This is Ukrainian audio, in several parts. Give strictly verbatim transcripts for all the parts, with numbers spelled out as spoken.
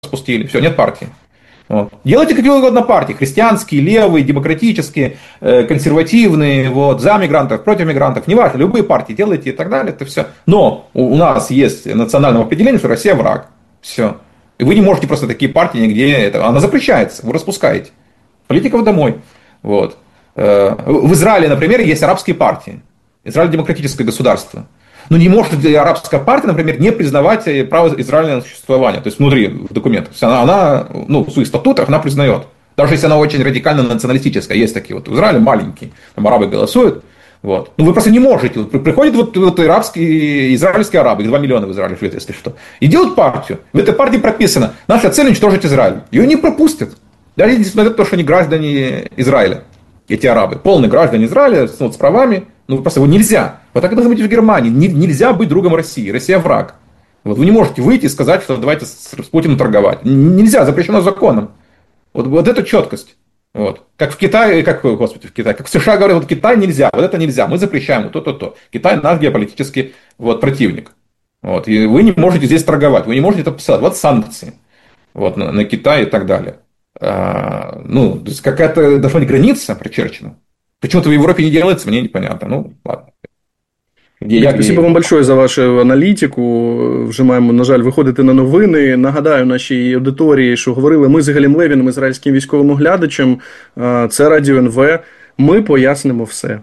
распустили, все, нет партии. Вот. Делайте какие угодно партии, христианские, левые, демократические, э, консервативные, вот, за мигрантов, против мигрантов, неважно, любые партии делайте и так далее, это все. Но у нас есть национальное определение, что Россия враг, все. И вы не можете просто такие партии нигде, это, она запрещается, вы распускаете. Политиков домой. Вот. Э, в Израиле, например, есть арабские партии. Израиль демократическое государство. Но не может арабская партия, например, не признавать право Израиля на существование. То есть внутри документов. Она, она ну, в своих статутах она признает. Даже если она очень радикально националистическая. Есть такие вот в Израиле маленькие. Там арабы голосуют. Вот. Ну вы просто не можете. Приходят вот, вот арабские, израильские арабы, их два миллиона в Израиле живет, если что. И делают партию. В этой партии прописано: наша цель уничтожить Израиль. Ее не пропустят. Даже несмотря на то, что они граждане Израиля. Эти арабы. Полные граждане Израиля вот, с правами. Ну, просто его нельзя. Вот так и должно быть в Германии. Нельзя быть другом России. Россия враг. Вот вы не можете выйти и сказать, что давайте с Путиным торговать. Нельзя, запрещено законом. Вот, вот это четкость. Вот. Как в Китае, как, господи, в Китае, как в США говорят, вот Китай нельзя, вот это нельзя, мы запрещаем вот то-то-то. Китай наш геополитический вот, противник. Вот. И вы не можете здесь торговать, вы не можете это писать. Вот санкции вот, на, на Китай и так далее. А, ну, то есть какая-то должна быть граница прочерчена. Почему-то в Европе не делается, мне непонятно. Ну, ладно. Я, Спасибо вам большое за вашу аналітику. Вже маємо, на жаль, виходити на новини. Нагадаю нашій аудиторії, що говорили ми з Ігорем Левіним, ізраїльським військовим оглядачем. Це Радіо ен ве. Ми пояснимо все.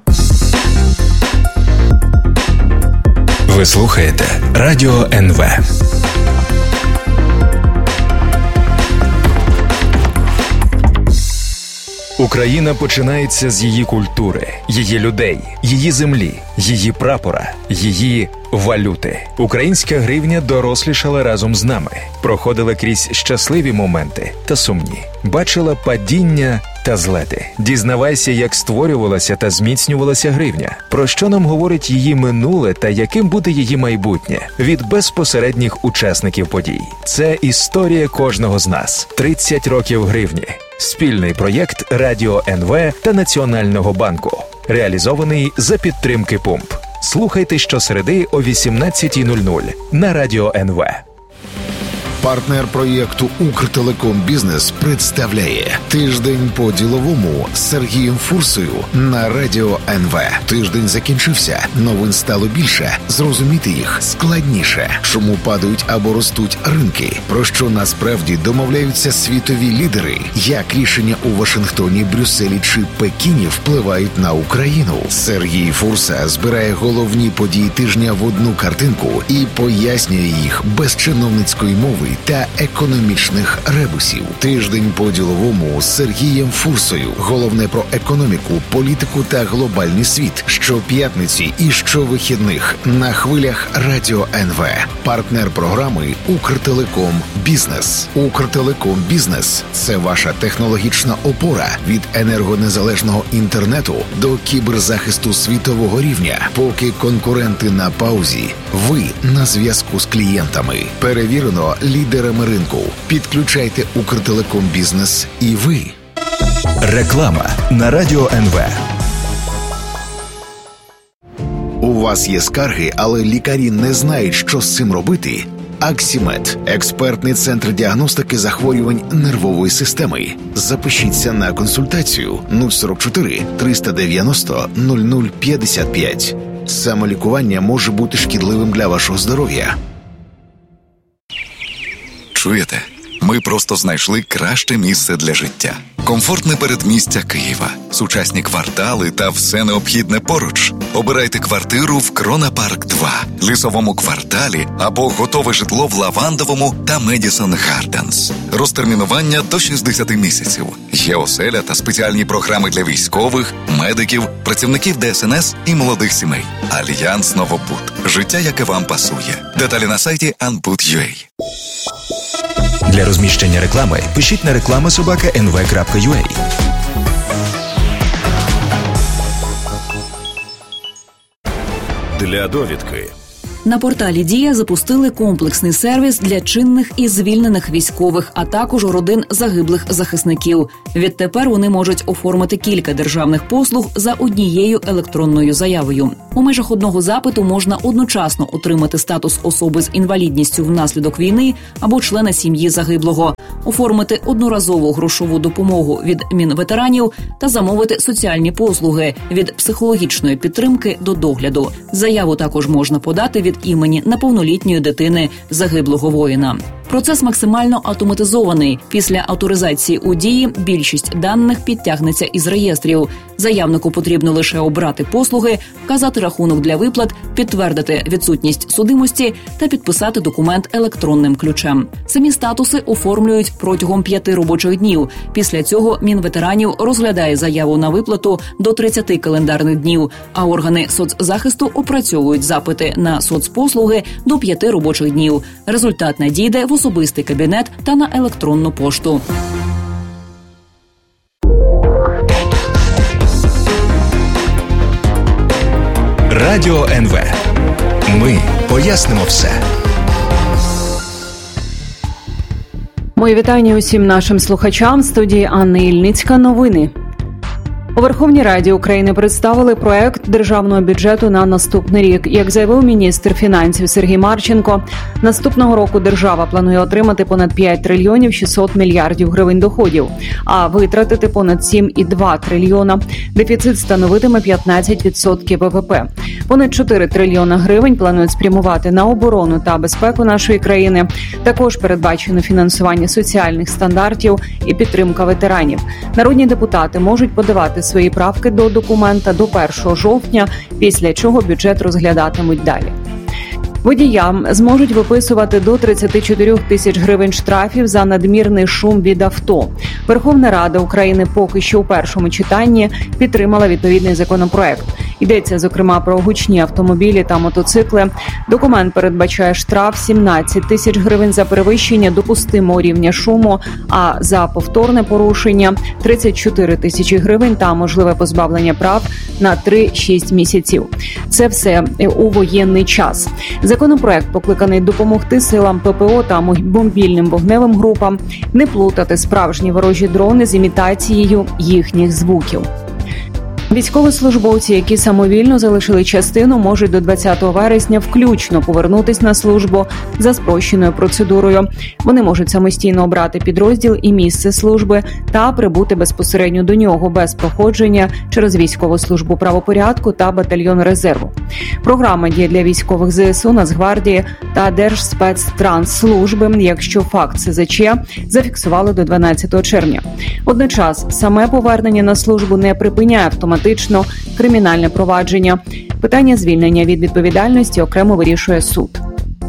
Ви слухаєте Радіо ен ве. Україна починається з її культури, її людей, її землі, її прапора, її валюти. Українська гривня дорослішала разом з нами, проходила крізь щасливі моменти та сумні, бачила падіння та злети. Дізнавайся, як створювалася та зміцнювалася гривня, про що нам говорить її минуле та яким буде її майбутнє від безпосередніх учасників подій. Це історія кожного з нас. тридцять років гривні. Спільний проєкт Радіо ен ве та Національного банку. Реалізований за підтримки Пумп. Слухайте щосереди о вісімнадцятій нуль нуль на Радіо ен ве. Партнер проєкту «Укртелеком Бізнес» представляє «Тиждень по-діловому» з Сергієм Фурсою на Радіо ен ве. Тиждень закінчився, новин стало більше, зрозуміти їх складніше. Чому падають або ростуть ринки? Про що насправді домовляються світові лідери? Як рішення у Вашингтоні, Брюсселі чи Пекіні впливають на Україну? Сергій Фурса збирає головні події тижня в одну картинку і пояснює їх без чиновницької мови та економічних ребусів. Тиждень по-діловому з Сергієм Фурсою. Головне про економіку, політику та глобальний світ. Щоп'ятниці і щовихідних на хвилях Радіо ен ве. Партнер програми «Укртелеком Бізнес». «Укртелеком Бізнес» – це ваша технологічна опора від енергонезалежного інтернету до кіберзахисту світового рівня. Поки конкуренти на паузі, ви на зв'язку з клієнтами. Перевірено лідерами ринку. Підключайте Укртелеком Бізнес і ви. Реклама на Радіо ен ве. У вас є скарги, але лікарі не знають, що з цим робити? Аксімед – експертний центр діагностики захворювань нервової системи. Запишіться на консультацію нуль сорок чотири триста дев'яносто нуль нуль п'ятдесят п'ять. Самолікування може бути шкідливим для вашого здоров'я. Чуєте? Ми просто знайшли краще місце для життя. Комфортне передмістя Києва, сучасні квартали та все необхідне поруч. Обирайте квартиру в Крона Парк два, Лісовому кварталі або готове житло в Лавандовому та Медісон Гарденс. Розтермінування до шістдесят місяців. Є оселя та спеціальні програми для військових, медиків, працівників де ес ен ес і молодих сімей. Альянс Новобуд. Життя, яке вам пасує. Деталі на сайті анбуд крапка ю а. Для розміщення реклами пишіть на реклама собака ен ве крапка ю а. Для довідки. На порталі «Дія» запустили комплексний сервіс для чинних і звільнених військових, а також родин загиблих захисників. Відтепер вони можуть оформити кілька державних послуг за однією електронною заявою. У межах одного запиту можна одночасно отримати статус особи з інвалідністю внаслідок війни або члена сім'ї загиблого, оформити одноразову грошову допомогу від Мінветеранів та замовити соціальні послуги – від психологічної підтримки до догляду. Заяву також можна подати від імені неповнолітньої дитини загиблого воїна. Процес максимально автоматизований. Після авторизації у «Дії» більшість даних підтягнеться із реєстрів. Заявнику потрібно лише обрати послуги, вказати рахунок для виплат, підтвердити відсутність судимості та підписати документ електронним ключем. Самі статуси оформлюють протягом п'яти робочих днів. Після цього Мінветеранів розглядає заяву на виплату до тридцяти календарних днів, а органи соцзахисту опрацьовують запити на соцпослуги до п'яти робочих днів. Результат надійде в особистий кабінет та на електронну пошту. Радіо ен ве. Ми пояснимо все. Мої вітання усім нашим слухачам. В студії Анна Ільницька. Новини. У Верховній Раді України представили проект державного бюджету на наступний рік. Як заявив міністр фінансів Сергій Марченко, наступного року держава планує отримати понад п'ять трильйонів шістсот мільярдів гривень доходів, а витратити понад сім цілих два трильйона. Дефіцит становитиме п'ятнадцять відсотків ве ве пе. Понад чотири трильйона гривень планують спрямувати на оборону та безпеку нашої країни. Також передбачено фінансування соціальних стандартів і підтримка ветеранів. Народні депутати можуть подавати свої правки до документа до першого жовтня, після чого бюджет розглядатимуть далі. Водіям зможуть виписувати до тридцять чотири тисяч гривень штрафів за надмірний шум від авто. Верховна Рада України поки що у першому читанні підтримала відповідний законопроект. Йдеться, зокрема, про гучні автомобілі та мотоцикли. Документ передбачає штраф сімнадцять тисяч гривень за перевищення допустимого рівня шуму, а за повторне порушення – тридцять чотири тисячі гривень та можливе позбавлення прав на три-шість місяців. Це все у воєнний час. Законопроект покликаний допомогти силам пе пе о та мобільним вогневим групам не плутати справжні ворожі дрони з імітацією їхніх звуків. Військовослужбовці, які самовільно залишили частину, можуть до двадцятого вересня включно повернутись на службу за спрощеною процедурою. Вони можуть самостійно обрати підрозділ і місце служби та прибути безпосередньо до нього без проходження через військову службу правопорядку та батальйон резерву. Програма діє для військових зе ес у, Нацгвардії та Держспецтрансслужби, якщо факт ес зет че зафіксували до дванадцятого червня. Водночас саме повернення на службу не припиняє автоматично кримінальне провадження. Питання звільнення від відповідальності окремо вирішує суд.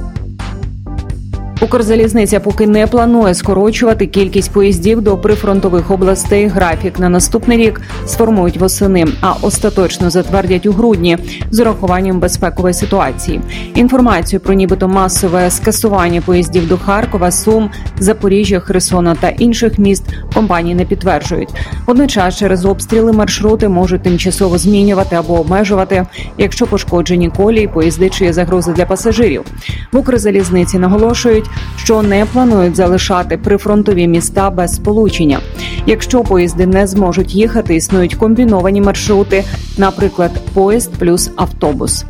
Укрзалізниця поки не планує скорочувати кількість поїздів до прифронтових областей. Графік на наступний рік сформують восени, а остаточно затвердять у грудні з урахуванням безпекової ситуації. Інформацію про нібито масове скасування поїздів до Харкова, Сум, Запоріжжя, Херсона та інших міст компанії не підтверджують. Водночас через обстріли маршрути можуть тимчасово змінювати або обмежувати, якщо пошкоджені колії, поїзди чи є загрози для пасажирів. В Укрзалізниці наголошують, що не планують залишати прифронтові міста без сполучення. Якщо поїзди не зможуть їхати, існують комбіновані маршрути, наприклад, поїзд плюс автобус.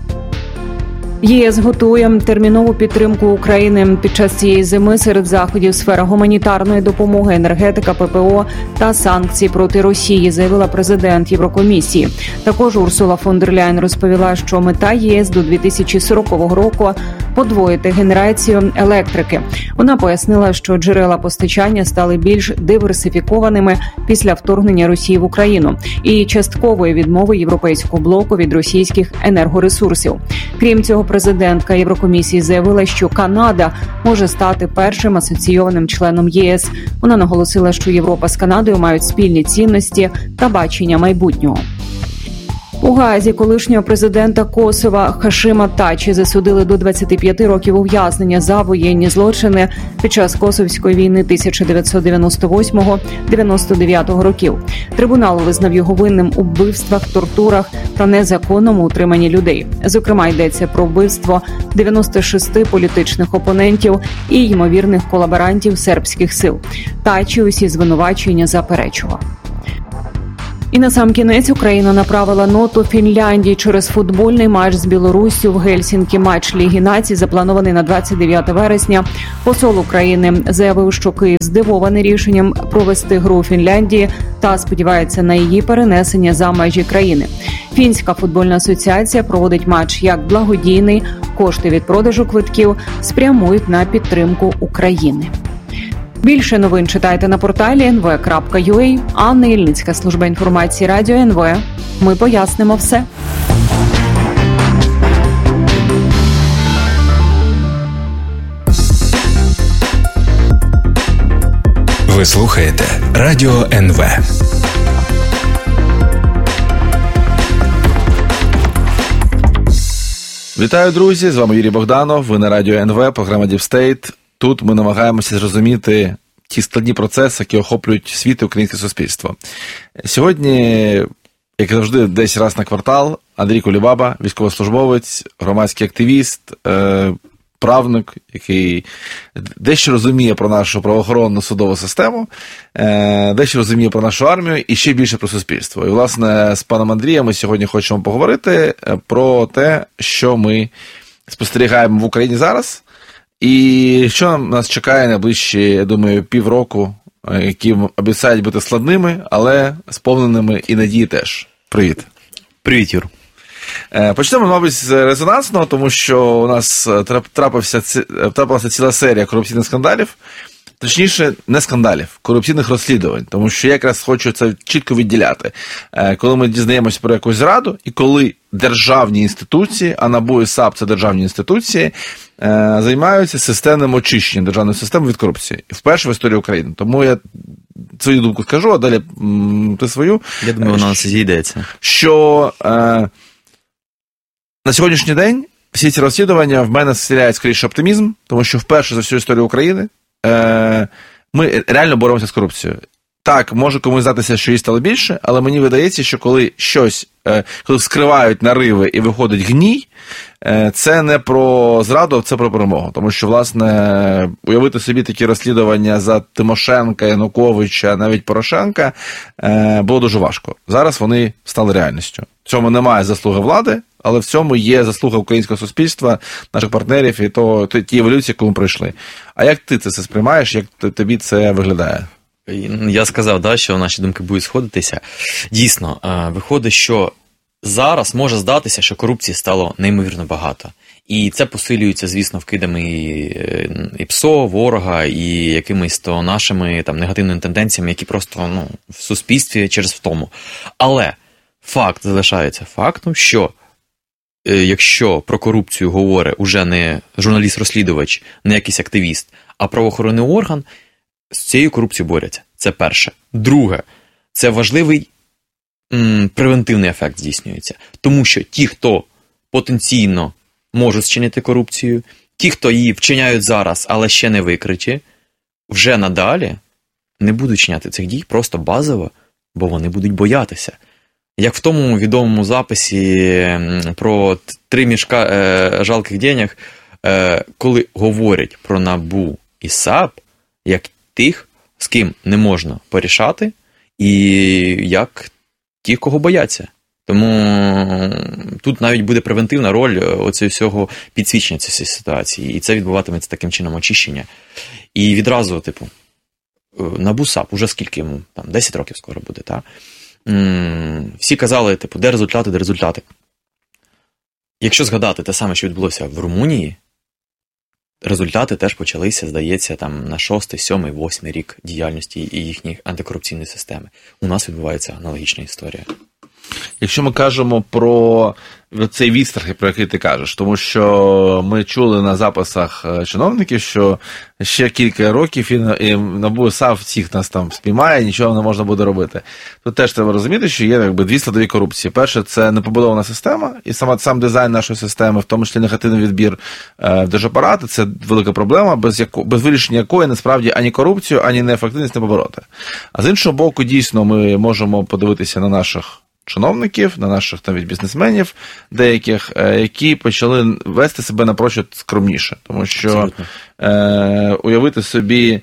ЄС готує термінову підтримку України під час цієї зими. Серед заходів сфера гуманітарної допомоги, енергетика, пе пе о та санкцій проти Росії, заявила президент Єврокомісії. Також Урсула фон дер Ляєн розповіла, що мета ЄС до дві тисячі сорокового року – подвоїти генерацію електрики. Вона пояснила, що джерела постачання стали більш диверсифікованими після вторгнення Росії в Україну і часткової відмови європейського блоку від російських енергоресурсів. Крім цього, президентка Єврокомісії заявила, що Канада може стати першим асоційованим членом ЄС. Вона наголосила, що Європа з Канадою мають спільні цінності та бачення майбутнього. У Гаазі колишнього президента Косова Хашима Тачі засудили до двадцяти п'яти років ув'язнення за воєнні злочини під час Косовської війни тисяча дев'ятсот дев'яносто восьмого - дев'яносто дев'ятого років. Трибунал визнав його винним у вбивствах, тортурах та незаконному утриманні людей. Зокрема, йдеться про вбивство дев'яноста шести політичних опонентів і ймовірних колаборантів сербських сил. Тачі усі звинувачення заперечував. І на сам кінець Україна направила ноту Фінляндії через футбольний матч з Білоруссю в Гельсінкі. Матч Ліги націй запланований на двадцять дев'яте вересня. Посол України заявив, що Київ здивований рішенням провести гру у Фінляндії та сподівається на її перенесення за межі країни. Фінська футбольна асоціація проводить матч як благодійний. Кошти від продажу квитків спрямують на підтримку України. Більше новин читайте на порталі ен ве крапка ю а. Анна Ільницька, служба інформації Радіо ен ве. Ми пояснимо все. Ви слухаєте Радіо ен ве. Вітаю, друзі! З вами Юрій Богданов. Ви на Радіо ен ве, програма Deep State. Тут ми намагаємося зрозуміти ті складні процеси, які охоплюють світ і українське суспільство. Сьогодні, як завжди, десь раз на квартал, Андрій Кулібаба, військовослужбовець, громадський активіст, правник, який дещо розуміє про нашу правоохоронну судову систему, дещо розуміє про нашу армію і ще більше про суспільство. І, власне, з паном Андрієм ми сьогодні хочемо поговорити про те, що ми спостерігаємо в Україні зараз, і що нас чекає найближчі, я думаю, півроку, які обіцяють бути складними, але сповненими і надії теж. Привіт. Привіт, Юр. Почнемо, мабуть, з резонансного, тому що у нас трапився, трапилася ціла серія корупційних скандалів, точніше, не скандалів, корупційних розслідувань, тому що я якраз хочу це чітко відділяти. Коли ми дізнаємося про якусь зраду, і коли державні інституції, а НАБУ і САП – це державні інституції, займаються системним очищенням державної системи від корупції. Вперше в історії України. Тому я свою думку скажу, а далі ти свою. Я думаю, вона нас зійдеться. Що е, на сьогоднішній день всі ці розслідування в мене вселяють скоріше оптимізм, тому що вперше за всю історію України е, ми реально боремося з корупцією. Так, може комусь здатися, що її стало більше, але мені видається, що коли щось, коли скривають нариви і виходить гній, це не про зраду, це про перемогу. Тому що, власне, уявити собі такі розслідування за Тимошенка, Януковича, навіть Порошенка, було дуже важко. Зараз вони стали реальністю. В цьому немає заслуги влади, але в цьому є заслуга українського суспільства, наших партнерів і того, ті еволюції, яку ми пройшли. А як ти це сприймаєш, як тобі це виглядає? Я сказав, да, що наші думки будуть сходитися. Дійсно, виходить, що зараз може здатися, що корупції стало неймовірно багато. І це посилюється, звісно, вкидами і ПСО, ворога, і якимись то нашими там негативними тенденціями, які просто ну, в суспільстві через втому. Але факт залишається фактом, що якщо про корупцію говорить уже не журналіст-розслідувач, не якийсь активіст, а правоохоронний орган, з цією корупцією борються. Це перше. Друге, це важливий м, превентивний ефект здійснюється. Тому що ті, хто потенційно можуть зчинити корупцію, ті, хто її вчиняють зараз, але ще не викриті, вже надалі не будуть вчиняти цих дій просто базово, бо вони будуть боятися. Як в тому відомому записі про три мішка е, жалких денег, е, коли говорять про НАБУ і САП, як тих, з ким не можна порішати, і як ті, кого бояться. Тому тут навіть буде превентивна роль оцього всього підсвічення цієї ситуації. І це відбуватиметься таким чином очищення. І відразу, типу, НАБУ САП, уже скільки йому? Там, десять років скоро буде, так? Всі казали, типу, де результати, де результати. Якщо згадати те саме, що відбулося в Румунії, результати теж почалися, здається, там на шостий, сьомий, восьмий рік діяльності і їхньої антикорупційної системи. У нас відбувається аналогічна історія. Якщо ми кажемо про цей відстрах, про який ти кажеш, тому що ми чули на записах чиновників, що ще кілька років і НАБУ САП всіх нас там спіймає, нічого не можна буде робити. Тут теж треба розуміти, що є якби дві складові корупції. Перше, це непобудована система, і сама, сам дизайн нашої системи, в тому числі негативний відбір в держапарати, це велика проблема, без, яко, без вирішення якої насправді ані корупцію, ані неефективність не побороти. А з іншого боку, дійсно, ми можемо подивитися на наших чиновників, на наших навіть бізнесменів деяких, які почали вести себе напрочуд скромніше. Тому що е, уявити собі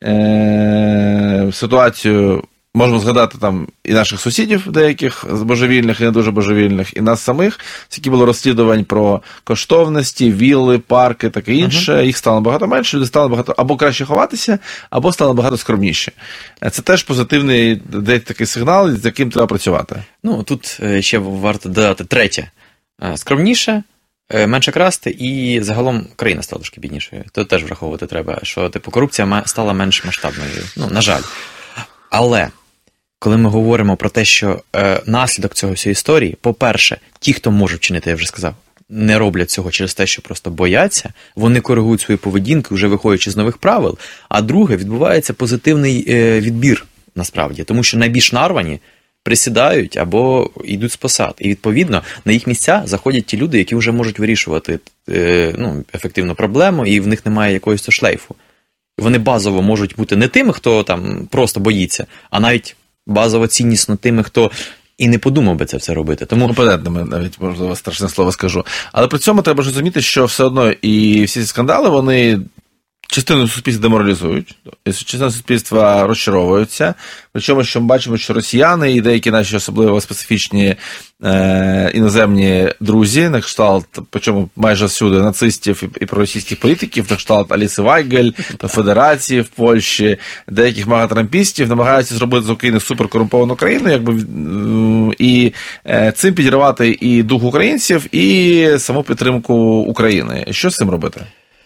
е, ситуацію, можемо згадати там і наших сусідів деяких божевільних і не дуже божевільних, і нас самих, скільки було розслідувань про коштовності, вілли, парки, таке інше, uh-huh. їх стало багато менше, люди стали багато або краще ховатися, або стало багато скромніше. Це теж позитивний десь такий сигнал, з яким треба працювати. Ну, тут ще варто додати третє. Скромніше, менше красти, і загалом країна стала трошки біднішою. Тут теж враховувати треба, що типу корупція стала менш масштабною. Ну, на жаль. Але коли ми говоримо про те, що е, наслідок цього всієї історії, по-перше, ті, хто можуть вчинити, я вже сказав, не роблять цього через те, що просто бояться, вони коригують свою поведінку, вже виходячи з нових правил, а друге, відбувається позитивний е, відбір, насправді, тому що найбільш нарвані присідають або йдуть з посад. І, відповідно, на їх місця заходять ті люди, які вже можуть вирішувати е, ну, ефективну проблему, і в них немає якогось шлейфу. Вони базово можуть бути не тими, хто там просто боїться, а навіть базово ціннісно тими, хто і не подумав би це все робити. Тому опонентами, навіть, можливо, страшне слово скажу. Але при цьому треба ж розуміти, що все одно і всі ці скандали, вони частину суспільства деморалізують, частина суспільства розчаровуються. Причому, що ми бачимо, що росіяни і деякі наші особливо специфічні е, іноземні друзі, на кшталт, причому майже всюди, нацистів і, і проросійських політиків, на кшталт Аліси Вайгель, Федерації в Польщі, деяких магатрампістів намагаються зробити з України суперкорумповану країну, якби, і е, цим підірвати і дух українців, і саму підтримку України. Що з цим робити?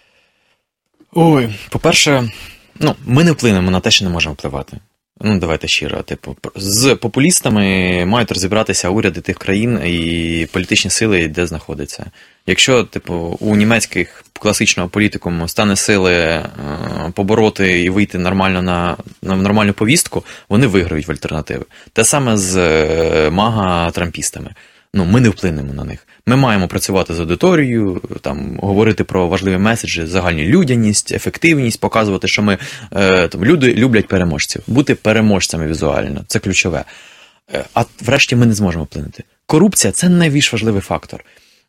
Ой, по-перше, ну, ми не вплинемо на те, що не можемо впливати. Ну, давайте щиро. Типу, з популістами мають розібратися уряди тих країн і політичні сили, де знаходяться. Якщо, типу, у німецьких класичного політикуму стане сили е, побороти і вийти нормально на, на нормальну повістку, вони виграють в альтернативи. Те саме з е, мага-трампістами. Ну, ми не вплинемо на них. Ми маємо працювати з аудиторією, там, говорити про важливі меседжі, загальну людяність, ефективність, показувати, що ми, е, там, люди люблять переможців. Бути переможцями візуально, це ключове. Е, а врешті ми не зможемо вплинути. Корупція – це найбільш важливий фактор,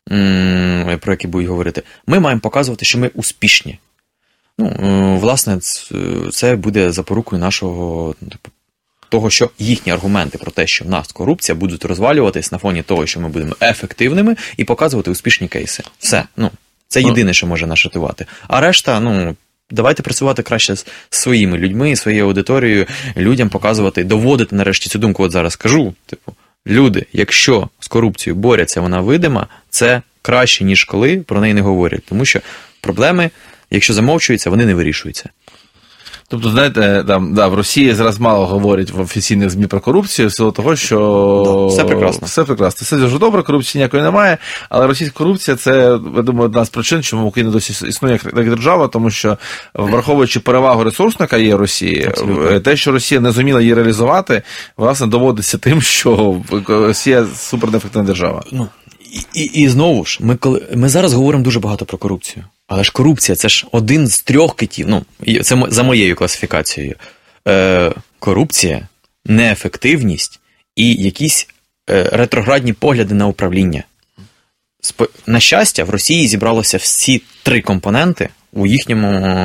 м- про який будуть говорити. Ми маємо показувати, що ми успішні. Ну, е, власне, це буде запорукою нашого, типу, того, що їхні аргументи про те, що в нас корупція, будуть розвалюватись на фоні того, що ми будемо ефективними і показувати успішні кейси. Все. Ну, це єдине, що може нас рятувати. А решта, ну, давайте працювати краще з своїми людьми, своєю аудиторією, людям показувати, доводити нарешті цю думку. От зараз кажу, типу, люди, якщо з корупцією борються, вона видима, це краще, ніж коли про неї не говорять. Тому що проблеми, якщо замовчуються, вони не вирішуються. Тобто, знаєте, там, да, в Росії зараз мало говорять в офіційних ЗМІ про корупцію, в силу того, що да, все прекрасно. Все прекрасно. Все дуже добре, корупції ніякої немає, але російська корупція – це, я думаю, одна з причин, чому Україна досі існує як, як держава, тому що, враховуючи перевагу ресурсника є Росії, абсолютно, те, що Росія не зуміла її реалізувати, власне, доводиться тим, що Росія – супернеефективна держава. Ну, і, і, і знову ж, ми, коли, ми зараз говоримо дуже багато про корупцію. Але ж корупція – це ж один з трьох китів, ну, це за моєю класифікацією. Е, корупція, неефективність і якісь е, ретроградні погляди на управління. Спо... На щастя, в Росії зібралося всі три компоненти у їхньому,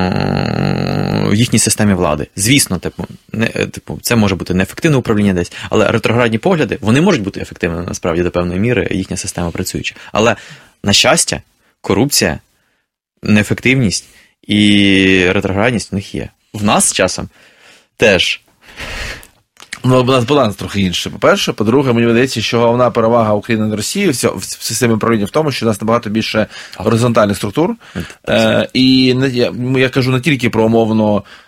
в їхній системі влади. Звісно, типу, не, типу, це може бути неефективне управління десь, але ретроградні погляди, вони можуть бути ефективними, насправді, до певної міри, їхня система працююча. Але, на щастя, корупція, неефективність і ретроградність в них є. В нас з часом теж. Ну, у нас баланс трохи інший. По-перше, по-друге, мені видається, що головна перевага України над Росією в системі управління в тому, що у нас набагато більше горизонтальних структур. Е, і я, я кажу не тільки про умовно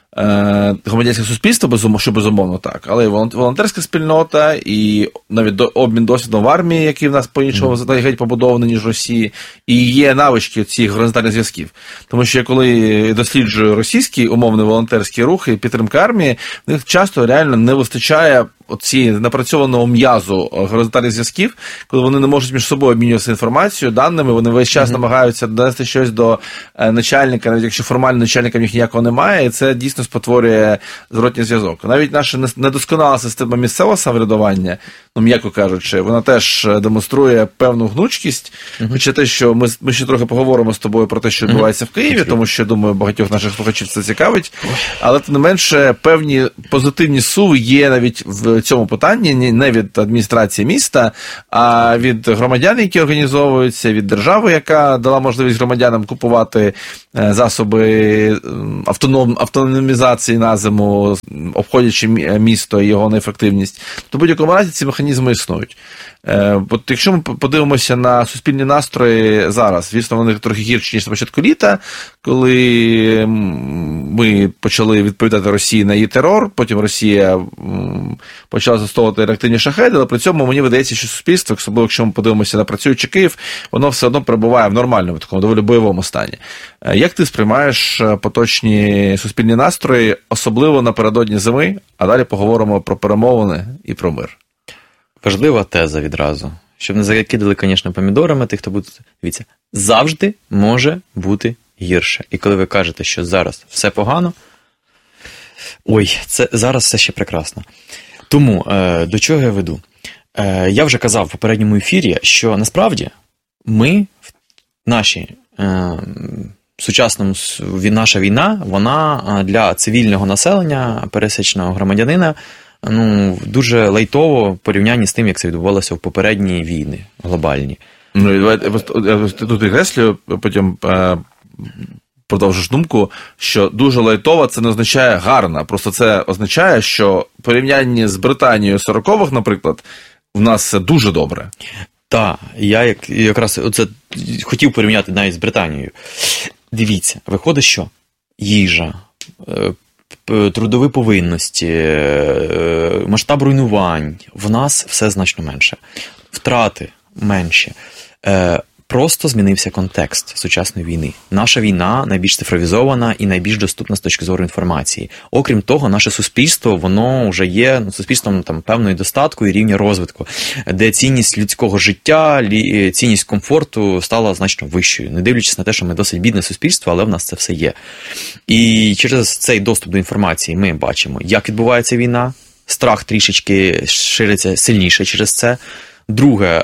громадянське суспільство, що безумовно так, але і волонтерська спільнота, і навіть обмін досвідом в армії, який в нас по-іншому mm. геть побудований, ніж в Росії, і є навички цих горизонтальних зв'язків. Тому що я коли досліджую російські умовні волонтерські рухи, підтримка армії, в них часто реально не вистачає оці напрацьованого м'язу горизонтальних зв'язків, коли вони не можуть між собою обмінюватися інформацією, даними, вони весь час mm-hmm. намагаються донести щось до начальника, навіть якщо формально начальника в них ніякого немає, і це дійсно спотворює зворотній зв'язок. Навіть наша недосконала система місцевого самоврядування, ну, м'яко кажучи, вона теж демонструє певну гнучкість, mm-hmm. хоча те, що ми, ми ще трохи поговоримо з тобою про те, що відбувається mm-hmm. в Києві, тому що, думаю, багатьох наших слухачів це цікавить, але тим не менше певні позитивні суви є навіть в цьому питанні не від адміністрації міста, а від громадян, які організовуються, від держави, яка дала можливість громадянам купувати засоби автоном, автономізації на зиму, обходячи місто і його неефективність. То в будь-якому разі ці механізми існують. От якщо ми подивимося на суспільні настрої зараз, звісно, вони трохи гірші, ніж на початку літа, коли ми почали відповідати Росії на її терор, потім Росія почала застосовувати реактивні шахеди, але при цьому мені видається, що суспільство, особливо якщо ми подивимося на працюючий Київ, воно все одно перебуває в нормальному, такому доволі бойовому стані. Як ти сприймаєш поточні суспільні настрої, особливо напередодні зими, а далі поговоримо про перемовини і про мир? Важлива теза відразу. Щоб не закидали, звісно, помідорами тих, хто буде... Дивіться, завжди може бути гірше. І коли ви кажете, що зараз все погано, ой, це зараз все ще прекрасно. Тому, е, до чого я веду? Е, я вже казав в попередньому ефірі, що насправді ми, наші, е, сучасному, наша війна, вона для цивільного населення, пересічного громадянина, ну, дуже лайтово в порівнянні з тим, як це відбувалося в попередні війни глобальні. Ну, я тут підкреслюю, потім продовжиш думку, що дуже лайтова це не означає гарна. Просто це означає, що в порівнянні з Британією сорокових, наприклад, в нас все дуже добре. Так, я як, якраз оце хотів порівняти навіть з Британією. Дивіться, виходить, що їжа, трудові повинності, масштаб руйнувань, в нас все значно менше. Втрати менші. Просто змінився контекст сучасної війни. Наша війна найбільш цифровізована і найбільш доступна з точки зору інформації. Окрім того, наше суспільство, воно вже є суспільством там певної достатку і рівня розвитку, де цінність людського життя, цінність комфорту стала значно вищою. Не дивлячись на те, що ми досить бідне суспільство, але в нас це все є. І через цей доступ до інформації ми бачимо, як відбувається війна, страх трішечки шириться сильніше через це. Друге,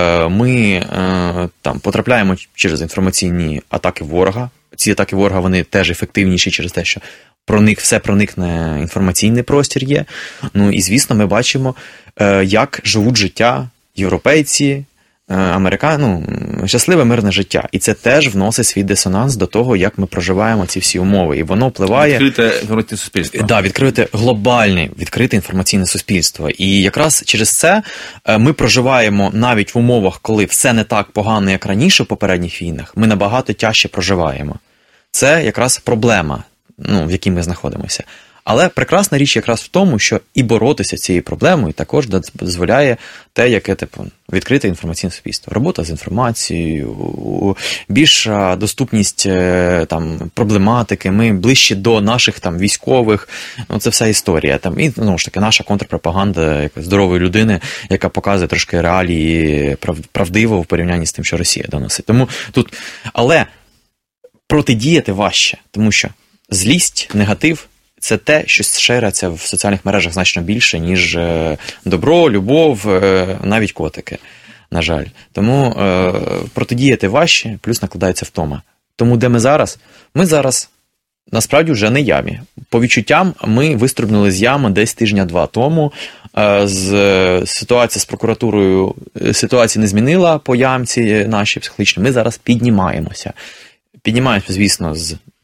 ми там потрапляємо через інформаційні атаки ворога. Ці атаки ворога, вони теж ефективніші через те, що проник, все проникне інформаційний простір є. Ну і, звісно, ми бачимо, як живуть життя європейці, американці, ну, щасливе мирне життя. І це теж вносить свій дисонанс до того, як ми проживаємо ці всі умови. І воно впливає... Відкрите інформаційне суспільство. Так, да, відкрите глобальне, відкрите інформаційне суспільство. І якраз через це ми проживаємо навіть в умовах, коли все не так погано, як раніше в попередніх війнах, ми набагато тяжче проживаємо. Це якраз проблема, ну, в якій ми знаходимося. Але прекрасна річ якраз в тому, що і боротися з цією проблемою також дозволяє те, яке типу відкрите інформаційне суспільство. Робота з інформацією, більша доступність там проблематики, ми ближче до наших там військових. Ну, це вся історія. Там і знову ж таки наша контрпропаганда якоїсь здорової людини, яка показує трошки реалії правдиво в порівнянні з тим, що Росія доносить. Тому тут, але протидіяти важче, тому що злість, негатив – це те, що шириться в соціальних мережах значно більше, ніж добро, любов, навіть котики, на жаль. Тому е, протидіяти важче, плюс накладається втома. Тому де ми зараз? Ми зараз, насправді, вже не ямі. По відчуттям, ми вистрибнули з ями десь тижня-два тому. Е, з, ситуація з прокуратурою, ситуація не змінила по ямці нашій психологічній. Ми зараз піднімаємося. Піднімаємося, звісно, з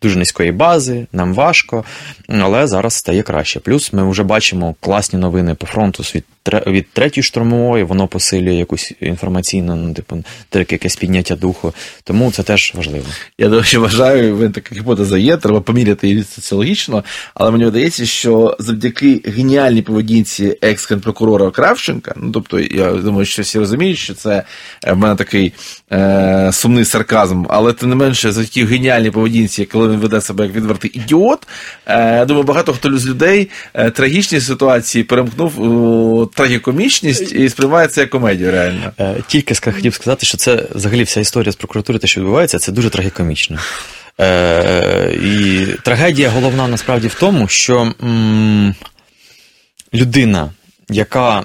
дуже низької бази, нам важко, але зараз стає краще. Плюс ми вже бачимо класні новини по фронту від, від третьої штурмової, воно посилює якусь інформаційну, ну, типу, якесь підняття духу, тому це теж важливо. Я, до речі, вважаю, ви така гіпотеза є, треба поміряти її соціологічно, але мені видається, що завдяки геніальній поведінці екс-генпрокурора Кравченка, ну, тобто, я думаю, що всі розуміють, що це в мене такий е, сумний сарказм, але тим не менше, завдяки геніальній поведінці, коли він веде себе як відвертий ідіот, е, я думаю, багато хто з людей е, трагічні ситуації перемкнув у трагікомічність і сприймає це як комедію, реально. Е, тільки хотів сказати, що це взагалі вся історія з прокуратури, те, що відбувається, це дуже трагікомічно. Е, і трагедія головна насправді в тому, що м, людина, яка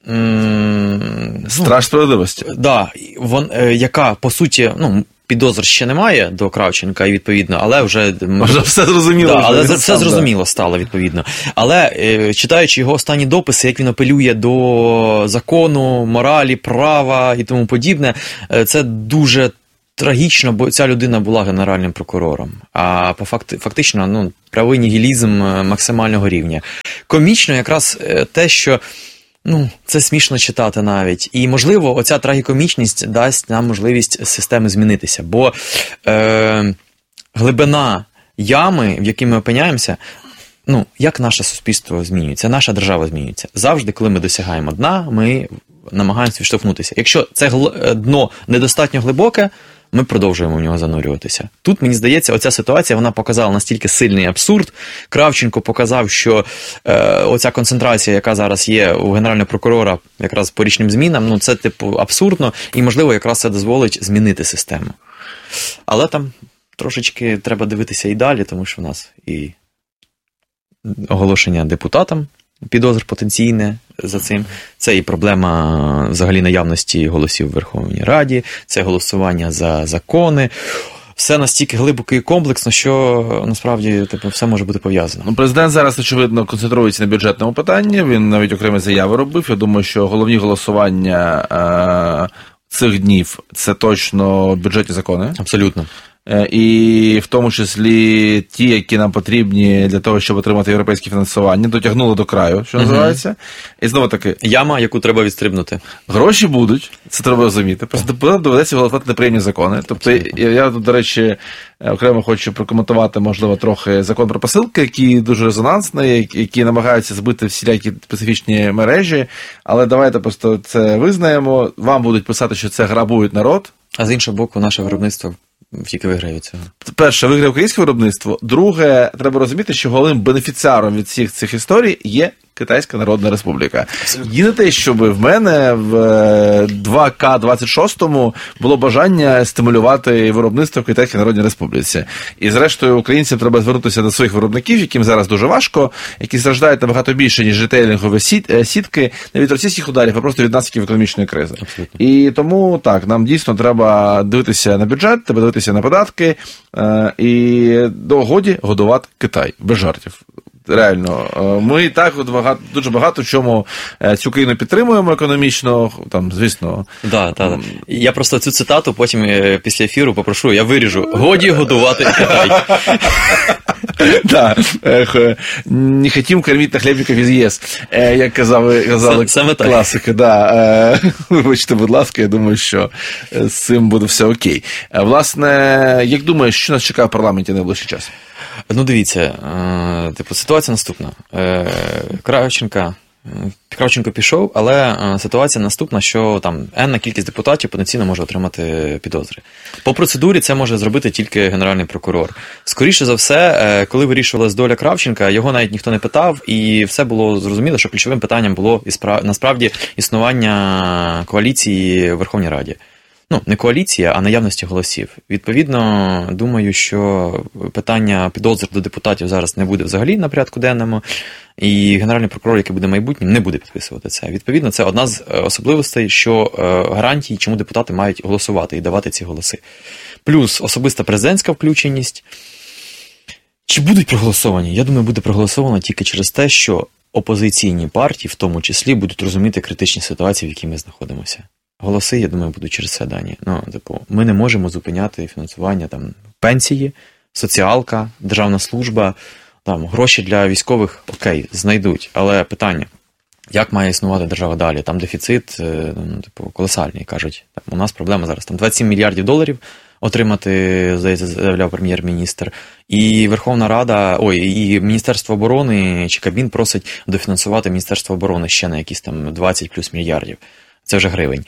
страж справедливості. Да, вон, яка, по суті, ну, підозр ще немає до Кравченка, і відповідно, але вже... Вже все зрозуміло. Да, але все сам, зрозуміло да. стало, відповідно. Але, читаючи його останні дописи, як він апелює до закону, моралі, права і тому подібне, це дуже трагічно, бо ця людина була генеральним прокурором. А по факти, фактично, ну, правий нігілізм максимального рівня. Комічно якраз те, що ну, це смішно читати навіть. І, можливо, оця трагікомічність дасть нам можливість системи змінитися. Бо е, глибина ями, в якій ми опиняємося, ну, як наше суспільство змінюється, наша держава змінюється. Завжди, коли ми досягаємо дна, ми намагаємося відштовхнутися. Якщо це дно недостатньо глибоке, ми продовжуємо в нього занурюватися. Тут, мені здається, оця ситуація, вона показала настільки сильний абсурд. Кравченко показав, що е, оця концентрація, яка зараз є у генерального прокурора якраз по річним змінам, ну це, типу, абсурдно, і, можливо, якраз це дозволить змінити систему. Але там трошечки треба дивитися і далі, тому що в нас і оголошення депутатам підозр потенційне за цим. Це і проблема взагалі наявності голосів в Верховній Раді, це голосування за закони. Все настільки глибоко і комплексно, що насправді типу, все може бути пов'язано. Ну, президент зараз, очевидно, концентрується на бюджетному питанні, він навіть окремі заяви робив. Я думаю, що головні голосування е- цих днів – це точно бюджетні закони. Абсолютно. І в тому числі ті, які нам потрібні для того, щоб отримати європейське фінансування, дотягнули до краю, що називається. Uh-huh. І знову таки... Яма, яку треба відстрибнути. Гроші будуть, це треба розуміти. Просто депутатам доведеться голосувати неприємні закони. Тобто я, я тут, до речі, окремо хочу прокоментувати, можливо, трохи закон про посилки, який дуже резонансний, які намагаються збити всілякі специфічні мережі. Але давайте просто це визнаємо. Вам будуть писати, що це грабують народ. А з іншого боку, наше виробництво тільки виграє цього. Перше, виграє українське виробництво. Друге, треба розуміти, що головним бенефіціаром від всіх цих історій є Китайська Народна Республіка. Єдине те, щоб в мене в два ка двадцять шостому було бажання стимулювати виробництво в Китайській Народній Республіці. І зрештою українцям треба звернутися до своїх виробників, яким зараз дуже важко, які страждають набагато більше, ніж ретейлінгові сітки, не від російських ударів, а просто від наслідків економічної кризи. Абсолютно. І тому так, нам дійсно треба дивитися на бюджет, треба дивитися на податки і до годі годувати Китай. Без жартів. Реально, ми і так багато, дуже багато в чому цю країну підтримуємо економічно, там, звісно. Да, да, да. Я просто цю цитату потім після ефіру попрошу, я виріжу. Годі годувати Китай. Да, не хотім кормити хлібників із ЄС, як казали, казали класики. Да. Вибачте, будь ласка, я думаю, що з цим буде все окей. Власне, як думаєш, що нас чекає в парламенті найближчий час? Ну, дивіться, типу, ситуація наступна. Кравченка, Кравченко пішов, але ситуація наступна, що там енна кількість депутатів потенційно може отримати підозри. По процедурі це може зробити тільки Генеральний прокурор. Скоріше за все, коли вирішувалась доля Кравченка, його навіть ніхто не питав, і все було зрозуміло, що ключовим питанням було насправді існування коаліції в Верховній Раді. Ну, не коаліція, а наявності голосів. Відповідно, думаю, що питання підозр до депутатів зараз не буде взагалі на порядку денному, і Генеральний прокурор, який буде майбутнім, не буде підписувати це. Відповідно, це одна з особливостей, що гарантій, чому депутати мають голосувати і давати ці голоси. Плюс особиста президентська включеність. Чи будуть проголосовані? Я думаю, буде проголосовано тільки через те, що опозиційні партії, в тому числі, будуть розуміти критичні ситуації, в якій ми знаходимося. Голоси, я думаю, будуть через це дані. Ну, типу, ми не можемо зупиняти фінансування там пенсії, соціалка, державна служба, там, гроші для військових, окей, знайдуть. Але питання, як має існувати держава далі? Там дефіцит, ну, типу, колосальний, кажуть. Там, у нас проблема зараз, там двадцять сім мільярдів доларів отримати, здається, заявляв прем'єр-міністр. І Верховна Рада, ой, і Міністерство оборони чи Кабмін просить дофінансувати Міністерство оборони ще на якісь там двадцять плюс мільярдів. Це вже гривень.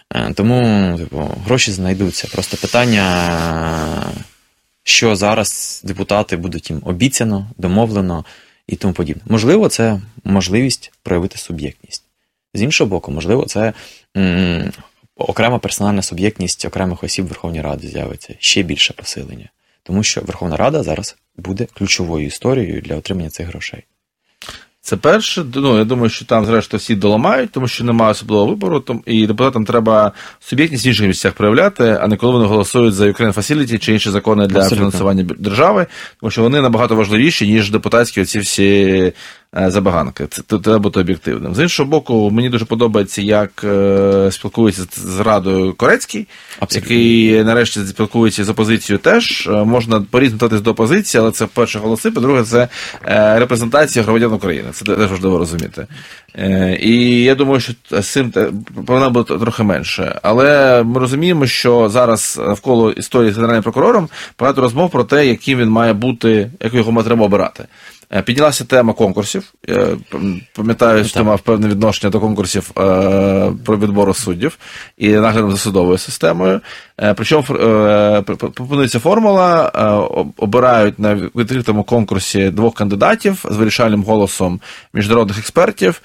Тому, типу, гроші знайдуться. Просто питання, що зараз депутати будуть їм обіцяно, домовлено і тому подібне. Можливо, це можливість проявити суб'єктність. З іншого боку, можливо, це м- окрема персональна суб'єктність окремих осіб Верховної Ради з'явиться. Ще більше посилення. Тому що Верховна Рада зараз буде ключовою історією для отримання цих грошей. Це перше, ну, я думаю, що там, зрештою, всі доламають, тому що немає особливого вибору, і депутатам треба суб'єктність в інших місцях проявляти, а не коли вони голосують за Ukraine Facility чи інші закони для Абсолютно. Фінансування держави, тому що вони набагато важливіші, ніж депутатські оці всі забаганки. Це треба бути об'єктивним. З іншого боку, мені дуже подобається, як е, спілкується з Радою Корецький, Абсолютно. Який нарешті спілкується з опозицією теж. Можна по-різному ставитись до опозиції, але це, перше, голоси, по-друге, це е, репрезентація громадян України. Це теж важливо розуміти. Е, і я думаю, що з цим повинна бути трохи менше. Але ми розуміємо, що зараз навколо історії з Генеральним прокурором багато розмов про те, яким він має бути, як його треба обирати. Піднялася тема конкурсів. Я пам'ятаю, що ти мав певне відношення до конкурсів е, про відбору суддів і наглядом за судовою системою. Е, причому е, пропонується формула, е, обирають на відкритому конкурсі двох кандидатів з вирішальним голосом міжнародних експертів,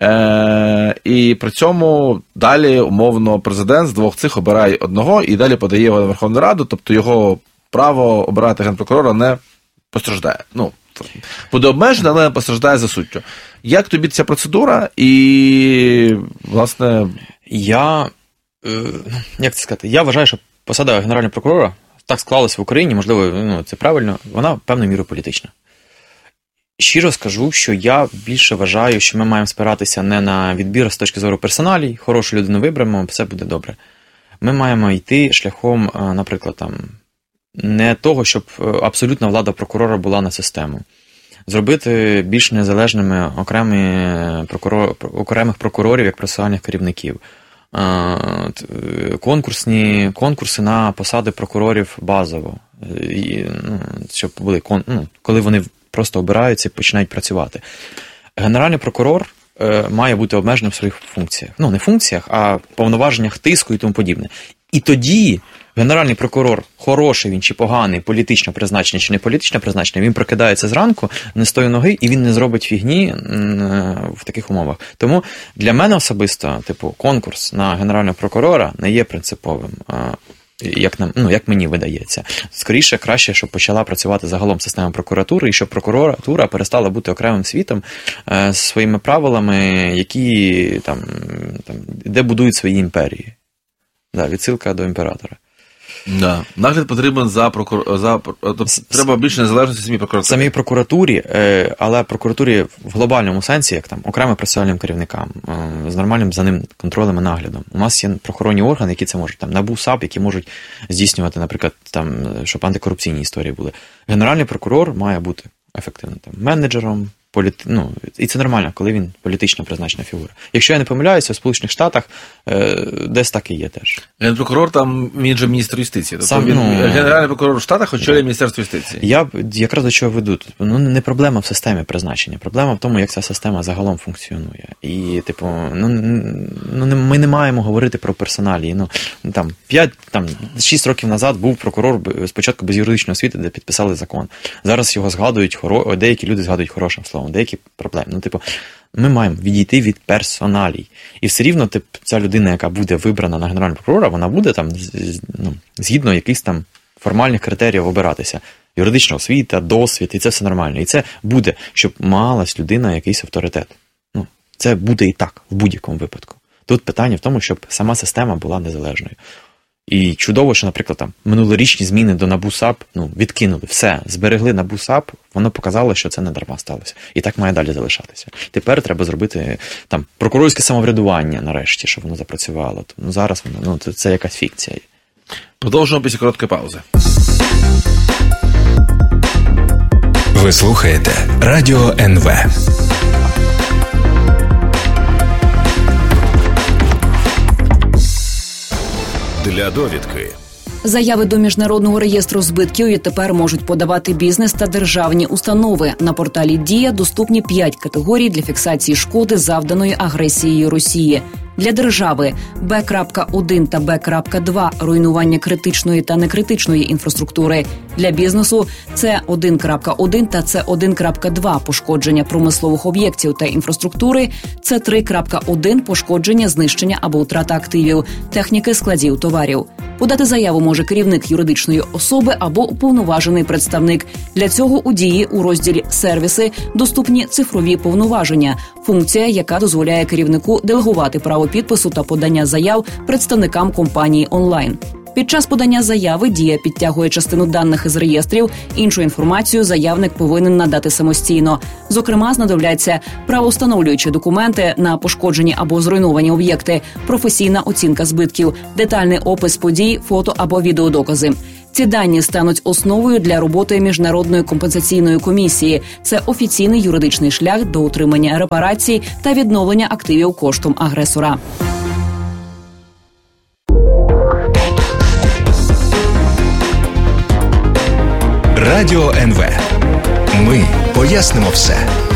е, і при цьому далі, умовно, президент з двох цих обирає одного і далі подає його на Верховну Раду, тобто його право обирати генпрокурора не постраждає. Ну, буде обмежена, але постраждає за суттю. Як тобі ця процедура? І, власне... Я, як це сказати, я вважаю, що посада Генерального прокурора так склалась в Україні, можливо, ну, це правильно, вона певною мірою політична. Щиро скажу, що я більше вважаю, що ми маємо спиратися не на відбір з точки зору персоналій, хорошу людину виберемо, все буде добре. Ми маємо йти шляхом, наприклад, там, не того, щоб абсолютна влада прокурора була на систему. Зробити більш незалежними окремі прокурор, окремих прокурорів як процесуальних керівників. Конкурсні, конкурси на посади прокурорів базово. І, ну, щоб були, ну, коли вони просто обираються і починають працювати. Генеральний прокурор е, має бути обмеженим в своїх функціях. Ну, не функціях, а повноваженнях тиску і тому подібне. І тоді генеральний прокурор, хороший він чи поганий, політично призначений чи не політично призначений, він прокидається зранку, не з тої ноги, і він не зробить фігні в таких умовах. Тому для мене особисто, типу, конкурс на генерального прокурора не є принциповим, як, нам, ну, як мені видається. Скоріше, краще, щоб почала працювати загалом система прокуратури, і щоб прокуратура перестала бути окремим світом з своїми правилами, які там, там де будують свої імперії. Да, відсилка до імператора. Да. Нагляд потрібен за прокур... за тобто, треба більше незалежності самій прокуратурі. Самій прокуратурі, але прокуратурі в глобальному сенсі, як там окремим процесуальним керівникам, з нормальним за ним контролем і наглядом. У нас є правоохоронні органи, які це можуть, там НАБУ, САП, які можуть здійснювати, наприклад, там, щоб антикорупційні історії були. Генеральний прокурор має бути ефективним там менеджером. Політи... Ну, і це нормально, коли він політично призначена фігура. Якщо я не помиляюся, в Сполучених Штатах е, десь так і є теж. Генпрокурор там, він же міністр юстиції. Тобто Сам, він, ну, генеральний прокурор в Штатах очолює Міністерство юстиції. Я якраз до чого веду. Ну, не проблема в системі призначення. Проблема в тому, як ця система загалом функціонує. І, типу, ну, ну ми не маємо говорити про персоналі. Ну, там, п'ять, там, шість років назад був прокурор спочатку без юридичної освіти, де підписали закон. Зараз його згадують, хоро... деякі люди згадують хорошим словом. Деякі проблеми. Ну, типу, ми маємо відійти від персоналій. І все рівно тип, ця людина, яка буде вибрана на генерального прокурора, вона буде там, ну, згідно якихось там формальних критеріїв обиратися. Юридична освіта, досвід, і це все нормально. І це буде, щоб малась людина якийсь авторитет. Ну, це буде і так, в будь-якому випадку. Тут питання в тому, щоб сама система була незалежною. І чудово, що, наприклад, там минулорічні зміни до НАБУ САП, ну, відкинули все, зберегли НАБУ САП, воно показало, що це не дарма сталося. І так має далі залишатися. Тепер треба зробити там прокурорське самоврядування нарешті, щоб воно запрацювало. Ну, зараз воно, ну, це, це якась фікція. Продовжуємо після короткої паузи. Ви слухаєте Радіо ен ве. Для довідки. Заяви до Міжнародного реєстру збитків відтепер можуть подавати бізнес та державні установи. На порталі «Дія» доступні п'ять категорій для фіксації шкоди, завданої агресією Росії. Для держави Б один та Б два – руйнування критичної та некритичної інфраструктури. Для бізнесу С один один та С один два – пошкодження промислових об'єктів та інфраструктури, С три один – пошкодження, знищення або втрата активів, техніки, складів, товарів. Подати заяву може керівник юридичної особи або уповноважений представник. Для цього у «Дії» у розділі «Сервіси» доступні цифрові повноваження – функція, яка дозволяє керівнику делегувати право підпису та подання заяв представникам компанії онлайн. Під час подання заяви «Дія» підтягує частину даних із реєстрів, іншу інформацію заявник повинен надати самостійно. Зокрема, знадобляться правовстановлюючі документи на пошкоджені або зруйновані об'єкти, професійна оцінка збитків, детальний опис подій, фото або відеодокази. Ці дані стануть основою для роботи Міжнародної компенсаційної комісії. Це офіційний юридичний шлях до отримання репарацій та відновлення активів коштом агресора. Радіо ен ве. Ми пояснимо все.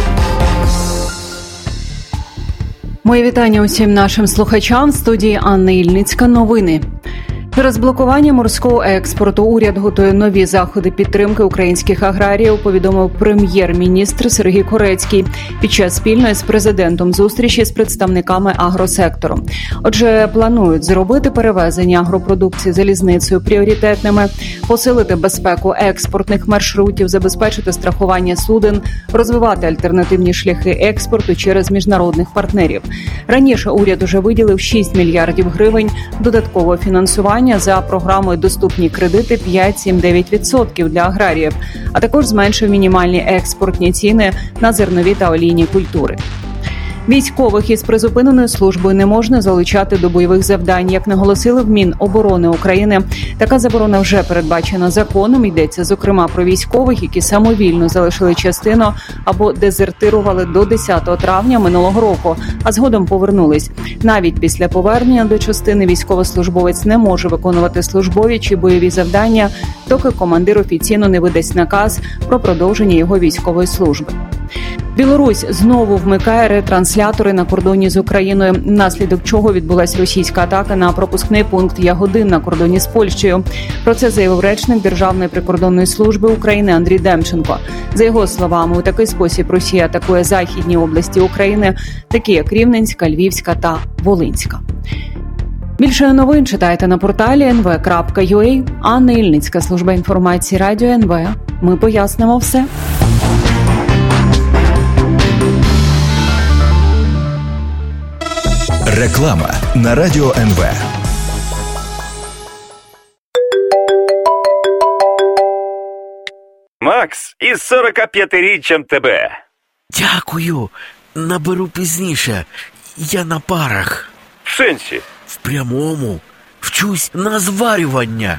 Мої вітання усім нашим слухачам. В студії Анна Ільницька. Новини. Через блокування морського експорту уряд готує нові заходи підтримки українських аграріїв, повідомив прем'єр-міністр Сергій Корецький під час спільної з президентом зустрічі з представниками агросектору. Отже, планують зробити перевезення агропродукції залізницею пріоритетними, посилити безпеку експортних маршрутів, забезпечити страхування суден, розвивати альтернативні шляхи експорту через міжнародних партнерів. Раніше уряд уже виділив шість мільярдів гривень додаткового фінансування за програмою «Доступні кредити» п'ять, сім, дев'ять відсотків для аграріїв, а також зменшив мінімальні експортні ціни на зернові та олійні культури. Військових із призупиненою службою не можна залучати до бойових завдань. Як наголосили в Міноборони України, така заборона вже передбачена законом. Йдеться, зокрема, про військових, які самовільно залишили частину або дезертирували до десятого травня минулого року, а згодом повернулись. Навіть після повернення до частини військовослужбовець не може виконувати службові чи бойові завдання, доки командир офіційно не видасть наказ про продовження його військової служби. Білорусь знову вмикає ретранслятори на кордоні з Україною, внаслідок чого відбулася російська атака на пропускний пункт Ягодин на кордоні з Польщею. Про це заявив речник Державної прикордонної служби України Андрій Демченко. За його словами, у такий спосіб Росія атакує західні області України, такі як Рівненська, Львівська та Волинська. Більше новин читайте на порталі ен ве крапка ю а. Анна Ільницька, служба інформації Радіо ен ве. Ми пояснимо все. Реклама на Радіо ен ве. Макс, із сорокап'ятиріччям тебе. Дякую. Наберу пізніше. Я на парах. В сенсі? В прямому. Вчусь на зварювання.